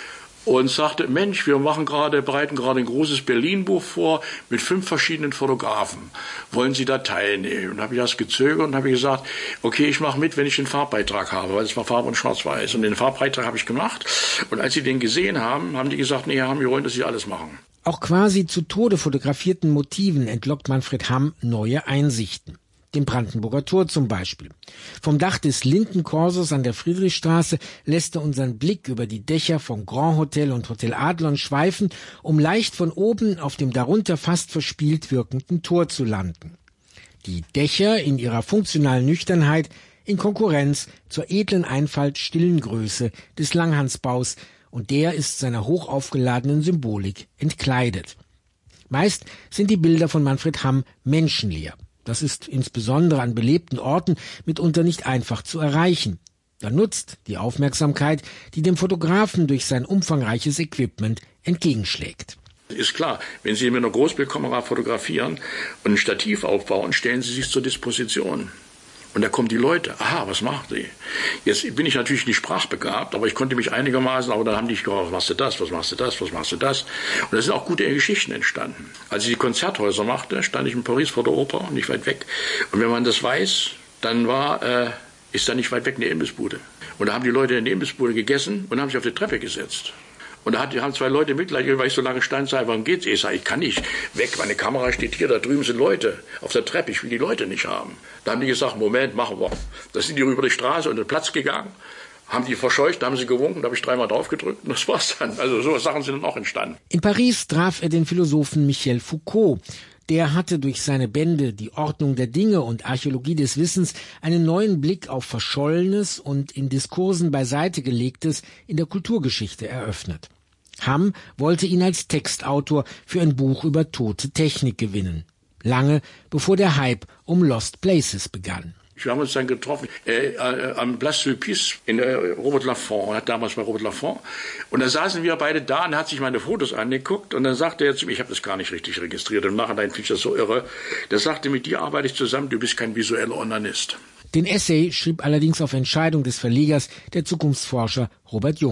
und sagte, Mensch, wir machen gerade, bereiten gerade ein großes Berlin-Buch vor mit fünf verschiedenen Fotografen. Wollen Sie da teilnehmen? Und habe ich das gezögert und habe gesagt, okay, ich mache mit, wenn ich den Farbbeitrag habe, weil es war Farbe und Schwarz-Weiß. Und den Farbbeitrag habe ich gemacht. Und als sie den gesehen haben, haben die gesagt, nee, wir wollen, dass Sie alles machen. Auch quasi zu Tode fotografierten Motiven entlockt Manfred Hamm neue Einsichten. Dem Brandenburger Tor zum Beispiel. Vom Dach des Lindenkorsos an der Friedrichstraße lässt er unseren Blick über die Dächer vom Grand Hotel und Hotel Adlon schweifen, um leicht von oben auf dem darunter fast verspielt wirkenden Tor zu landen. Die Dächer in ihrer funktionalen Nüchternheit in Konkurrenz zur edlen Einfalt stillen Größe des Langhansbaus, und der ist seiner hochaufgeladenen Symbolik entkleidet. Meist sind die Bilder von Manfred Hamm menschenleer. Das ist insbesondere an belebten Orten mitunter nicht einfach zu erreichen. Da nutzt die Aufmerksamkeit, die dem Fotografen durch sein umfangreiches Equipment entgegenschlägt. Ist klar, wenn Sie mit einer Großbildkamera fotografieren und ein Stativ aufbauen, stellen Sie sich zur Disposition. Und da kommen die Leute, aha, was macht sie? Jetzt bin ich natürlich nicht sprachbegabt, aber ich konnte mich einigermaßen, aber dann haben die gesagt, was machst du das, was machst du das, was machst du das? Und da sind auch gute Geschichten entstanden. Als ich die Konzerthäuser machte, stand ich in Paris vor der Oper, nicht weit weg. Und wenn man das weiß, dann war, äh, ist da nicht weit weg eine Imbissbude. Und da haben die Leute in der Imbissbude gegessen und haben sich auf die Treppe gesetzt. Und da haben zwei Leute Mitleid, weil ich so lange stand, sage, warum geht's? Ich sage, ich kann nicht weg, meine Kamera steht hier, da drüben sind Leute auf der Treppe, ich will die Leute nicht haben. Da haben die gesagt, Moment, machen wir. Da sind die über die Straße und den Platz gegangen, haben die verscheucht, da haben sie gewunken, da habe ich dreimal drauf gedrückt und das war's dann. Also so Sachen sind dann auch entstanden. In Paris traf er den Philosophen Michel Foucault. Der hatte durch seine Bände Die Ordnung der Dinge und Archäologie des Wissens einen neuen Blick auf Verschollenes und in Diskursen beiseite gelegtes in der Kulturgeschichte eröffnet. Hamm wollte ihn als Textautor für ein Buch über tote Technik gewinnen. Lange bevor der Hype um Lost Places begann. Wir haben uns dann getroffen äh, äh, am Place Sulpice in äh, Robert Laffont. Er hat damals bei Robert Laffont. Und da saßen wir beide da und er hat sich meine Fotos angeguckt. Und dann sagte er zu mir, ich habe das gar nicht richtig registriert. Und im Nachhinein finde ich das so irre. Der sagte, mit dir arbeite ich zusammen, du bist kein visueller Onanist. Den Essay schrieb allerdings auf Entscheidung des Verlegers der Zukunftsforscher Robert Jung.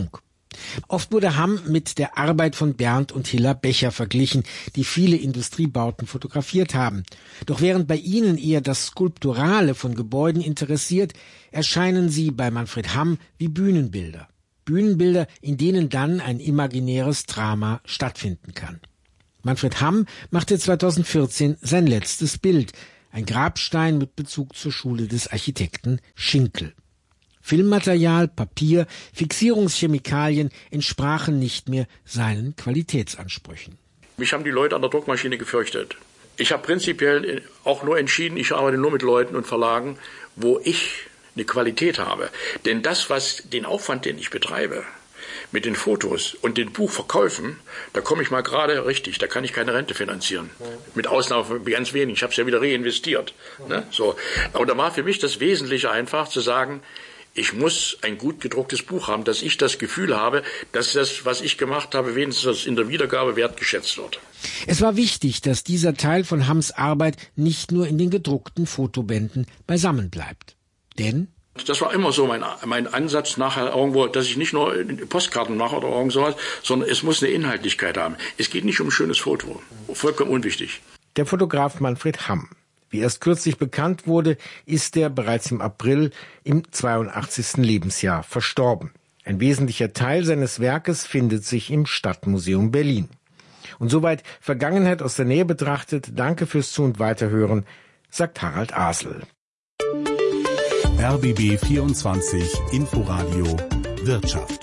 Oft wurde Hamm mit der Arbeit von Bernd und Hilla Becher verglichen, die viele Industriebauten fotografiert haben. Doch während bei ihnen eher das Skulpturale von Gebäuden interessiert, erscheinen sie bei Manfred Hamm wie Bühnenbilder. Bühnenbilder, in denen dann ein imaginäres Drama stattfinden kann. Manfred Hamm machte zweitausendvierzehn sein letztes Bild, ein Grabstein mit Bezug zur Schule des Architekten Schinkel. Filmmaterial, Papier, Fixierungschemikalien entsprachen nicht mehr seinen Qualitätsansprüchen. Mich haben die Leute an der Druckmaschine gefürchtet. Ich habe prinzipiell auch nur entschieden, ich arbeite nur mit Leuten und Verlagen, wo ich eine Qualität habe. Denn das, was den Aufwand, den ich betreibe, mit den Fotos und den Buchverkäufen, da komme ich mal gerade richtig, da kann ich keine Rente finanzieren. Mit Ausnahme von ganz wenig, ich habe es ja wieder reinvestiert. Ne? So. Aber da war für mich das Wesentliche einfach zu sagen, ich muss ein gut gedrucktes Buch haben, dass ich das Gefühl habe, dass das, was ich gemacht habe, wenigstens in der Wiedergabe wertgeschätzt wird. Es war wichtig, dass dieser Teil von Hamms Arbeit nicht nur in den gedruckten Fotobänden beisammen bleibt. Denn das war immer so mein, mein Ansatz nachher irgendwo, dass ich nicht nur Postkarten mache oder irgend sowas, sondern es muss eine Inhaltlichkeit haben. Es geht nicht um ein schönes Foto. Vollkommen unwichtig. Der Fotograf Manfred Hamm. Wie erst kürzlich bekannt wurde, ist er bereits im April im zweiundachtzigsten Lebensjahr verstorben. Ein wesentlicher Teil seines Werkes findet sich im Stadtmuseum Berlin. Und soweit Vergangenheit aus der Nähe betrachtet, danke fürs Zu- und Weiterhören, sagt Harald Asel. R B B vierundzwanzig Inforadio Wirtschaft.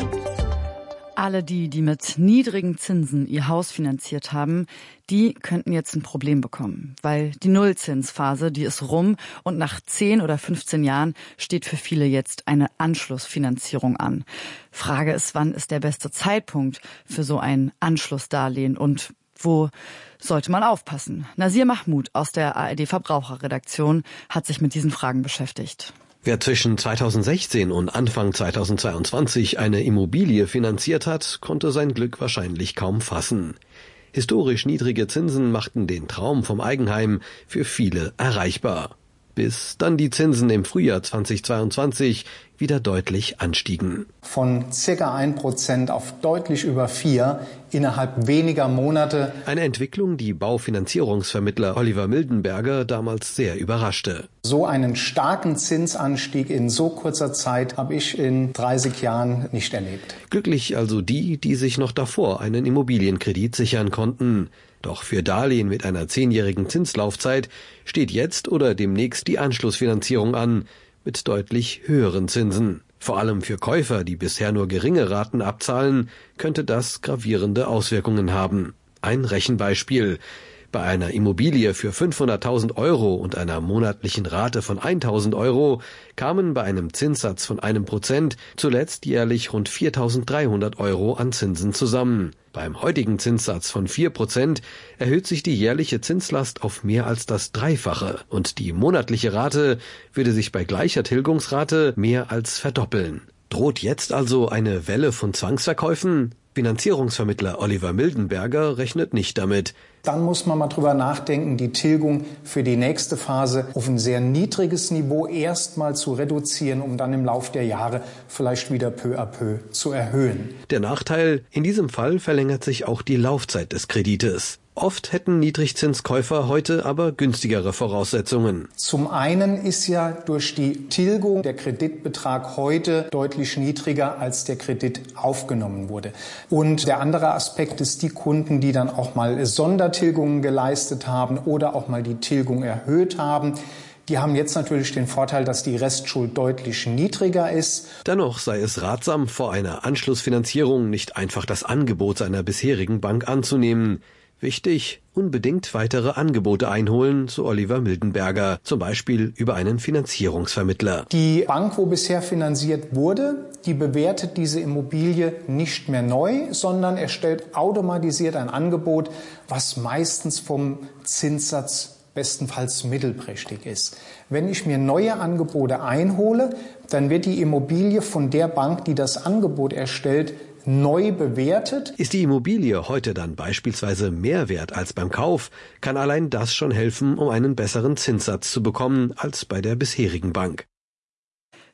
Alle die, die mit niedrigen Zinsen ihr Haus finanziert haben, die könnten jetzt ein Problem bekommen, weil die Nullzinsphase, die ist rum und nach zehn oder fünfzehn Jahren steht für viele jetzt eine Anschlussfinanzierung an. Frage ist, wann ist der beste Zeitpunkt für so ein Anschlussdarlehen und wo sollte man aufpassen? Nasir Mahmoud aus der A R D Verbraucherredaktion hat sich mit diesen Fragen beschäftigt. Wer zwischen zweitausendsechzehn und Anfang zweitausendzweiundzwanzig eine Immobilie finanziert hat, konnte sein Glück wahrscheinlich kaum fassen. Historisch niedrige Zinsen machten den Traum vom Eigenheim für viele erreichbar. Bis dann die Zinsen im Frühjahr zweitausendzweiundzwanzig wieder deutlich anstiegen. Von circa ein Prozent auf deutlich über vier innerhalb weniger Monate. Eine Entwicklung, die Baufinanzierungsvermittler Oliver Mildenberger damals sehr überraschte. So einen starken Zinsanstieg in so kurzer Zeit habe ich in dreißig Jahren nicht erlebt. Glücklich also die, die sich noch davor einen Immobilienkredit sichern konnten. Doch für Darlehen mit einer zehnjährigen Zinslaufzeit steht jetzt oder demnächst die Anschlussfinanzierung an, mit deutlich höheren Zinsen. Vor allem für Käufer, die bisher nur geringe Raten abzahlen, könnte das gravierende Auswirkungen haben. Ein Rechenbeispiel. Bei einer Immobilie für fünfhunderttausend Euro und einer monatlichen Rate von tausend Euro kamen bei einem Zinssatz von einem Prozent zuletzt jährlich rund viertausenddreihundert Euro an Zinsen zusammen. Beim heutigen Zinssatz von vier Prozent erhöht sich die jährliche Zinslast auf mehr als das Dreifache und die monatliche Rate würde sich bei gleicher Tilgungsrate mehr als verdoppeln. Droht jetzt also eine Welle von Zwangsverkäufen? Finanzierungsvermittler Oliver Mildenberger rechnet nicht damit. Dann muss man mal drüber nachdenken, die Tilgung für die nächste Phase auf ein sehr niedriges Niveau erstmal zu reduzieren, um dann im Lauf der Jahre vielleicht wieder peu à peu zu erhöhen. Der Nachteil, in diesem Fall verlängert sich auch die Laufzeit des Kredites. Oft hätten Niedrigzinskäufer heute aber günstigere Voraussetzungen. Zum einen ist ja durch die Tilgung der Kreditbetrag heute deutlich niedriger, als der Kredit aufgenommen wurde. Und der andere Aspekt ist, die Kunden, die dann auch mal Sondertilgungen geleistet haben oder auch mal die Tilgung erhöht haben, die haben jetzt natürlich den Vorteil, dass die Restschuld deutlich niedriger ist. Dennoch sei es ratsam, vor einer Anschlussfinanzierung nicht einfach das Angebot seiner bisherigen Bank anzunehmen. Wichtig, unbedingt weitere Angebote einholen, so Oliver Mildenberger, zum Beispiel über einen Finanzierungsvermittler. Die Bank, wo bisher finanziert wurde, die bewertet diese Immobilie nicht mehr neu, sondern erstellt automatisiert ein Angebot, was meistens vom Zinssatz bestenfalls mittelprächtig ist. Wenn ich mir neue Angebote einhole, dann wird die Immobilie von der Bank, die das Angebot erstellt, neu bewertet. Ist die Immobilie heute dann beispielsweise mehr wert als beim Kauf, kann allein das schon helfen, um einen besseren Zinssatz zu bekommen als bei der bisherigen Bank.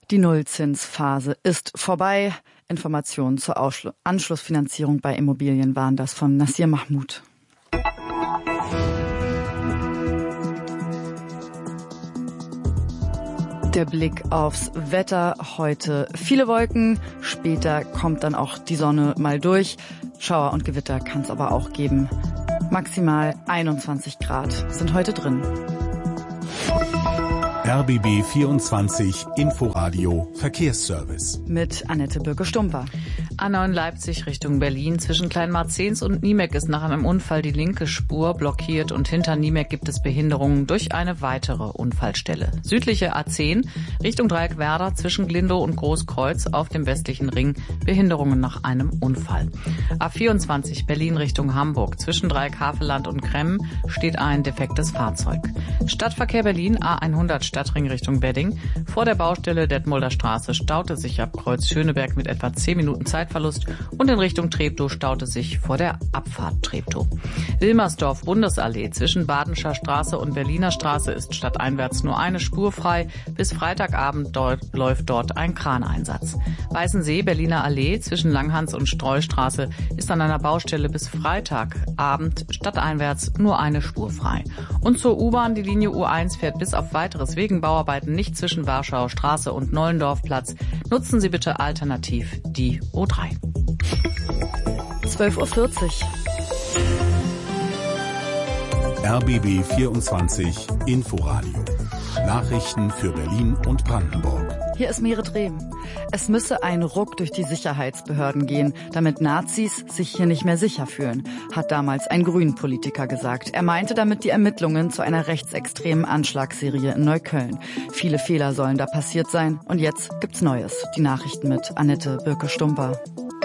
Die Nullzinsphase ist vorbei. Informationen zur Ausschlu- Anschlussfinanzierung bei Immobilien waren das von Nassir Mahmoud. Der Blick aufs Wetter. Heute viele Wolken, später kommt dann auch die Sonne mal durch. Schauer und Gewitter kann es aber auch geben. Maximal einundzwanzig Grad sind heute drin. R B B vierundzwanzig Inforadio Verkehrsservice. Mit Annette Birke-Stumper. A neun Leipzig Richtung Berlin. Zwischen Kleinmarzens und Niemek ist nach einem Unfall die linke Spur blockiert und hinter Niemek gibt es Behinderungen durch eine weitere Unfallstelle. Südliche A zehn Richtung Dreieckwerder zwischen Glindow und Großkreuz auf dem westlichen Ring. Behinderungen nach einem Unfall. A vierundzwanzig Berlin Richtung Hamburg. Zwischen Dreieck-Havelland und Kremmen steht ein defektes Fahrzeug. Stadtverkehr Berlin A hundert Stadtring Richtung Wedding. Vor der Baustelle Detmolder Straße staute sich ab Kreuz Schöneberg mit etwa zehn Minuten Zeitverlust und in Richtung Treptow staute sich vor der Abfahrt Treptow. Wilmersdorf Bundesallee zwischen Badenscher Straße und Berliner Straße ist stadteinwärts nur eine Spur frei. Bis Freitagabend dort läuft dort ein Kraneinsatz. Weißensee Berliner Allee zwischen Langhans und Streustraße ist an einer Baustelle bis Freitagabend stadteinwärts nur eine Spur frei. Und zur U-Bahn, die Linie U eins fährt bis auf weiteres wegen Bauarbeiten nicht zwischen Warschauer Straße und Nollendorfplatz. Nutzen Sie bitte alternativ die O drei. zwölf Uhr vierzig. R B B vierundzwanzig Inforadio. Nachrichten für Berlin und Brandenburg. Hier ist Merit Rehm. Es müsse ein Ruck durch die Sicherheitsbehörden gehen, damit Nazis sich hier nicht mehr sicher fühlen, hat damals ein Grünen-Politiker gesagt. Er meinte damit die Ermittlungen zu einer rechtsextremen Anschlagsserie in Neukölln. Viele Fehler sollen da passiert sein. Und jetzt gibt's Neues. Die Nachrichten mit Annette Birke-Stumper.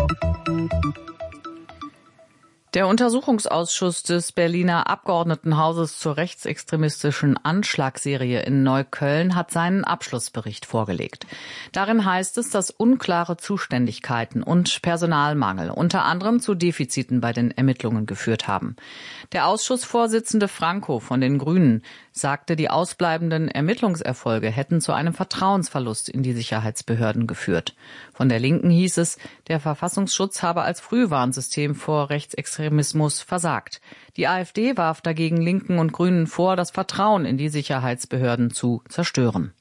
Der Untersuchungsausschuss des Berliner Abgeordnetenhauses zur rechtsextremistischen Anschlagsserie in Neukölln hat seinen Abschlussbericht vorgelegt. Darin heißt es, dass unklare Zuständigkeiten und Personalmangel unter anderem zu Defiziten bei den Ermittlungen geführt haben. Der Ausschussvorsitzende Franco von den Grünen sagte, die ausbleibenden Ermittlungserfolge hätten zu einem Vertrauensverlust in die Sicherheitsbehörden geführt. Von der Linken hieß es, der Verfassungsschutz habe als Frühwarnsystem vor Rechtsextremismus versagt. Die AfD warf dagegen Linken und Grünen vor, das Vertrauen in die Sicherheitsbehörden zu zerstören.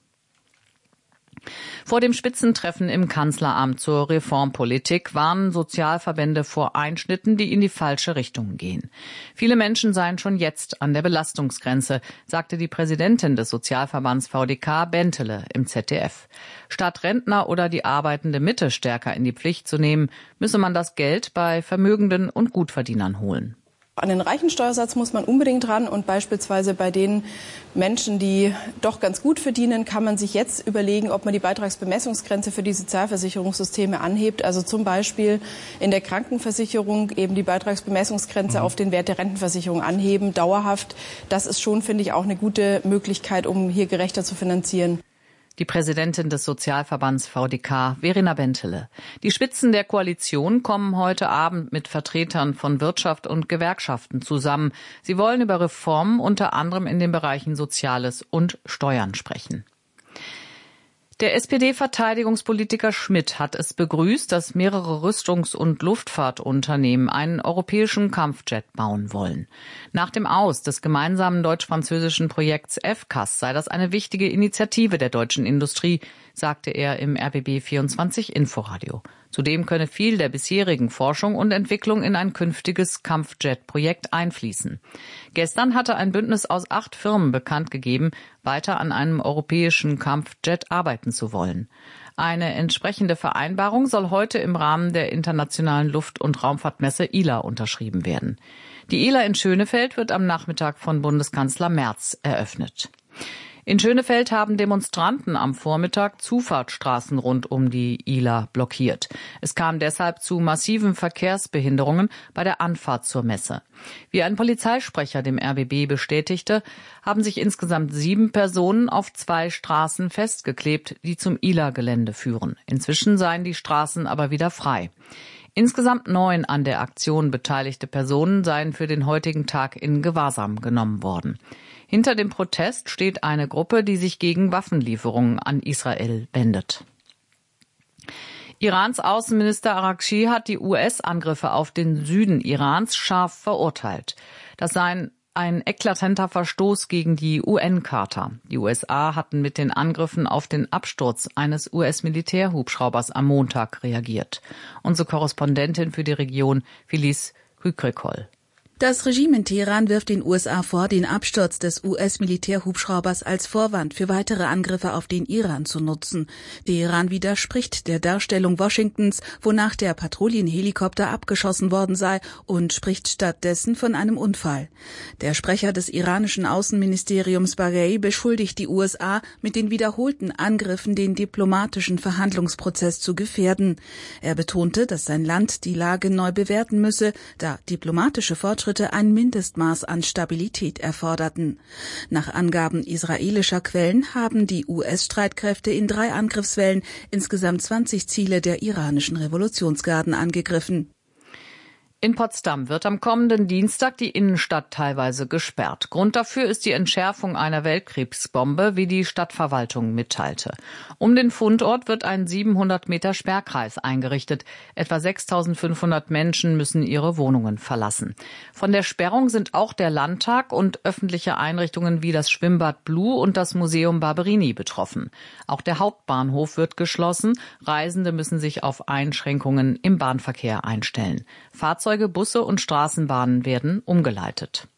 Vor dem Spitzentreffen im Kanzleramt zur Reformpolitik warnen Sozialverbände vor Einschnitten, die in die falsche Richtung gehen. Viele Menschen seien schon jetzt an der Belastungsgrenze, sagte die Präsidentin des Sozialverbands V D K, Bentele, im Z D F. Statt Rentner oder die arbeitende Mitte stärker in die Pflicht zu nehmen, müsse man das Geld bei Vermögenden und Gutverdienern holen. An den Reichensteuersatz muss man unbedingt ran und beispielsweise bei den Menschen, die doch ganz gut verdienen, kann man sich jetzt überlegen, ob man die Beitragsbemessungsgrenze für die Sozialversicherungssysteme anhebt. Also zum Beispiel in der Krankenversicherung eben die Beitragsbemessungsgrenze mhm. auf den Wert der Rentenversicherung anheben, dauerhaft. Das ist schon, finde ich, auch eine gute Möglichkeit, um hier gerechter zu finanzieren. Die Präsidentin des Sozialverbands V D K, Verena Bentele. Die Spitzen der Koalition kommen heute Abend mit Vertretern von Wirtschaft und Gewerkschaften zusammen. Sie wollen über Reformen unter anderem in den Bereichen Soziales und Steuern sprechen. Der S P D-Verteidigungspolitiker Schmidt hat es begrüßt, dass mehrere Rüstungs- und Luftfahrtunternehmen einen europäischen Kampfjet bauen wollen. Nach dem Aus des gemeinsamen deutsch-französischen Projekts F C A S sei das eine wichtige Initiative der deutschen Industrie, sagte er im R B B vierundzwanzig Inforadio. Zudem könne viel der bisherigen Forschung und Entwicklung in ein künftiges Kampfjet-Projekt einfließen. Gestern hatte ein Bündnis aus acht Firmen bekannt gegeben, weiter an einem europäischen Kampfjet arbeiten zu wollen. Eine entsprechende Vereinbarung soll heute im Rahmen der internationalen Luft- und Raumfahrtmesse I L A unterschrieben werden. Die I L A in Schönefeld wird am Nachmittag von Bundeskanzler Merz eröffnet. In Schönefeld haben Demonstranten am Vormittag Zufahrtsstraßen rund um die I L A blockiert. Es kam deshalb zu massiven Verkehrsbehinderungen bei der Anfahrt zur Messe. Wie ein Polizeisprecher dem R B B bestätigte, haben sich insgesamt sieben Personen auf zwei Straßen festgeklebt, die zum I L A-Gelände führen. Inzwischen seien die Straßen aber wieder frei. Insgesamt neun an der Aktion beteiligte Personen seien für den heutigen Tag in Gewahrsam genommen worden. Hinter dem Protest steht eine Gruppe, die sich gegen Waffenlieferungen an Israel wendet. Irans Außenminister Araghchi hat die U S-Angriffe auf den Süden Irans scharf verurteilt. Das sei ein eklatanter Verstoß gegen die U N-Charta. Die U S A hatten mit den Angriffen auf den Absturz eines U S-Militärhubschraubers am Montag reagiert. Unsere Korrespondentin für die Region, Felice Kükrikol. Das Regime in Teheran wirft den U S A vor, den Absturz des U S-Militärhubschraubers als Vorwand für weitere Angriffe auf den Iran zu nutzen. Teheran widerspricht der Darstellung Washingtons, wonach der Patrouillenhelikopter abgeschossen worden sei, und spricht stattdessen von einem Unfall. Der Sprecher des iranischen Außenministeriums Baghei beschuldigt die U S A, mit den wiederholten Angriffen den diplomatischen Verhandlungsprozess zu gefährden. Er betonte, dass sein Land die Lage neu bewerten müsse, da diplomatische Fortschritte ein Mindestmaß an Stabilität erforderten. Nach Angaben israelischer Quellen haben die U S-Streitkräfte in drei Angriffswellen insgesamt zwanzig Ziele der iranischen Revolutionsgarden angegriffen. In Potsdam wird am kommenden Dienstag die Innenstadt teilweise gesperrt. Grund dafür ist die Entschärfung einer Weltkriegsbombe, wie die Stadtverwaltung mitteilte. Um den Fundort wird ein siebenhundert Meter Sperrkreis eingerichtet. Etwa sechstausendfünfhundert Menschen müssen ihre Wohnungen verlassen. Von der Sperrung sind auch der Landtag und öffentliche Einrichtungen wie das Schwimmbad Blue und das Museum Barberini betroffen. Auch der Hauptbahnhof wird geschlossen. Reisende müssen sich auf Einschränkungen im Bahnverkehr einstellen. Fahrzeuge Fahrzeuge, Busse und Straßenbahnen werden umgeleitet.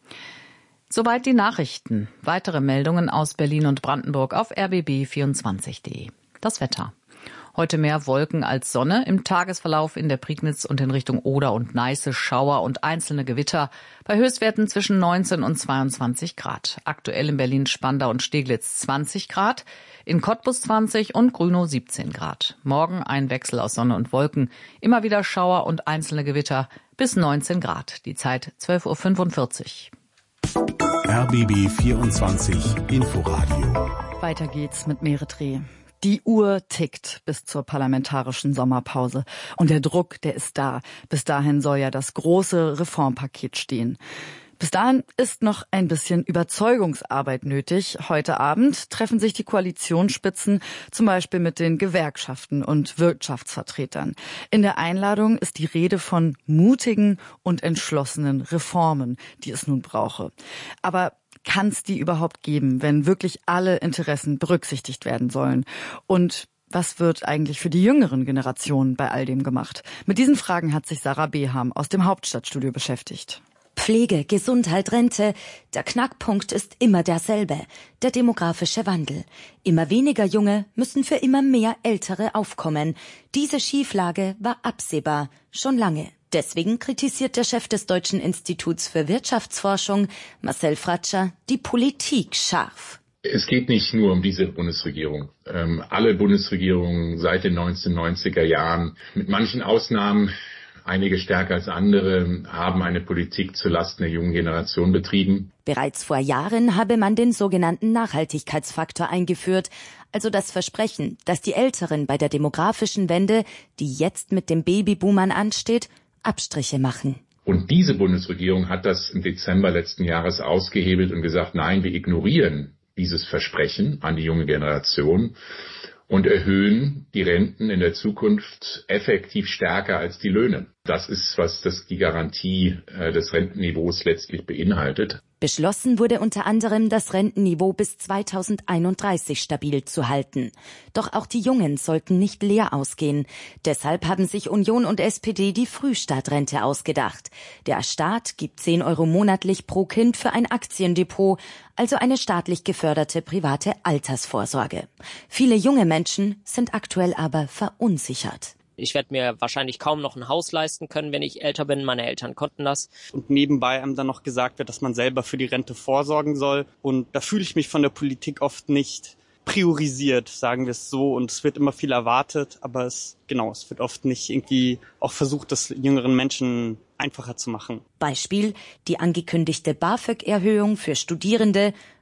Soweit die Nachrichten. Weitere Meldungen aus Berlin und Brandenburg auf r b b vierundzwanzig punkt d e. Das Wetter. Heute mehr Wolken als Sonne. Im Tagesverlauf in der Prignitz und in Richtung Oder und Neiße Schauer und einzelne Gewitter. Bei Höchstwerten zwischen neunzehn und zweiundzwanzig Grad. Aktuell in Berlin, Spandau und Steglitz zwanzig Grad. In Cottbus zwanzig und Grünow siebzehn Grad. Morgen ein Wechsel aus Sonne und Wolken. Immer wieder Schauer und einzelne Gewitter bis neunzehn Grad. Die Zeit zwölf Uhr fünfundvierzig. R B B vierundzwanzig Inforadio. Weiter geht's mit Meretreh. Die Uhr tickt bis zur parlamentarischen Sommerpause. Und der Druck, der ist da. Bis dahin soll ja das große Reformpaket stehen. Bis dahin ist noch ein bisschen Überzeugungsarbeit nötig. Heute Abend treffen sich die Koalitionsspitzen zum Beispiel mit den Gewerkschaften und Wirtschaftsvertretern. In der Einladung ist die Rede von mutigen und entschlossenen Reformen, die es nun brauche. Aber kann es die überhaupt geben, wenn wirklich alle Interessen berücksichtigt werden sollen? Und was wird eigentlich für die jüngeren Generationen bei all dem gemacht? Mit diesen Fragen hat sich Sarah Beham aus dem Hauptstadtstudio beschäftigt. Pflege, Gesundheit, Rente. Der Knackpunkt ist immer derselbe. Der demografische Wandel. Immer weniger Junge müssen für immer mehr Ältere aufkommen. Diese Schieflage war absehbar, schon lange. Deswegen kritisiert der Chef des Deutschen Instituts für Wirtschaftsforschung, Marcel Fratscher, die Politik scharf. Es geht nicht nur um diese Bundesregierung. Ähm, alle Bundesregierungen seit den neunzehnhundertneunziger Jahren, mit manchen Ausnahmen, einige stärker als andere, haben eine Politik zulasten der jungen Generation betrieben. Bereits vor Jahren habe man den sogenannten Nachhaltigkeitsfaktor eingeführt, also das Versprechen, dass die Älteren bei der demografischen Wende, die jetzt mit den Babyboomern ansteht, Abstriche machen. Und diese Bundesregierung hat das im Dezember letzten Jahres ausgehebelt und gesagt, nein, wir ignorieren dieses Versprechen an die junge Generation und erhöhen die Renten in der Zukunft effektiv stärker als die Löhne. Das ist, was das die Garantie äh, des Rentenniveaus letztlich beinhaltet. Beschlossen wurde unter anderem, das Rentenniveau bis zweitausendeinunddreißig stabil zu halten. Doch auch die Jungen sollten nicht leer ausgehen. Deshalb haben sich Union und S P D die Frühstartrente ausgedacht. Der Staat gibt zehn Euro monatlich pro Kind für ein Aktiendepot, also eine staatlich geförderte private Altersvorsorge. Viele junge Menschen sind aktuell aber verunsichert. Ich werde mir wahrscheinlich kaum noch ein Haus leisten können, wenn ich älter bin. Meine Eltern konnten das. Und nebenbei einem dann noch gesagt wird, dass man selber für die Rente vorsorgen soll. Und da fühle ich mich von der Politik oft nicht priorisiert, sagen wir es so. Und es wird immer viel erwartet, aber es, genau, es wird oft nicht irgendwie auch versucht, das jüngeren Menschen einfacher zu machen. Beispiel die angekündigte BAföG-Erhöhung für Studierende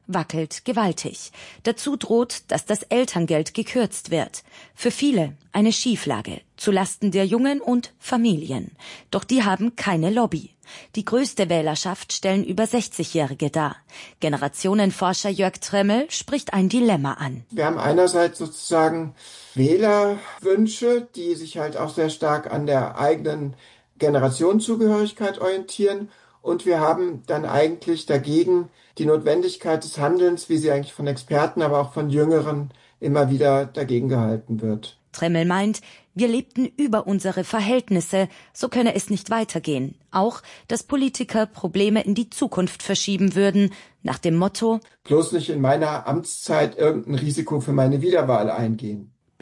wackelt gewaltig. Dazu droht, dass das Elterngeld gekürzt wird. Für viele eine Schieflage, zulasten der Jungen und Familien. Doch die haben keine Lobby. Die größte Wählerschaft stellen über sechzigjährige dar. Generationenforscher Jörg Tremmel spricht ein Dilemma an. Wir haben einerseits sozusagen Wählerwünsche, die sich halt auch sehr stark an der eigenen Generationenzugehörigkeit orientieren. Und wir haben dann eigentlich dagegen die Notwendigkeit des Handelns, wie sie eigentlich von Experten, aber auch von Jüngeren immer wieder dagegen gehalten wird. Tremmel meint, wir lebten über unsere Verhältnisse, so könne es nicht weitergehen. Auch, dass Politiker Probleme in die Zukunft verschieben würden, nach dem Motto: bloß nicht in meiner Amtszeit irgendein Risiko für meine Wiederwahl eingehen.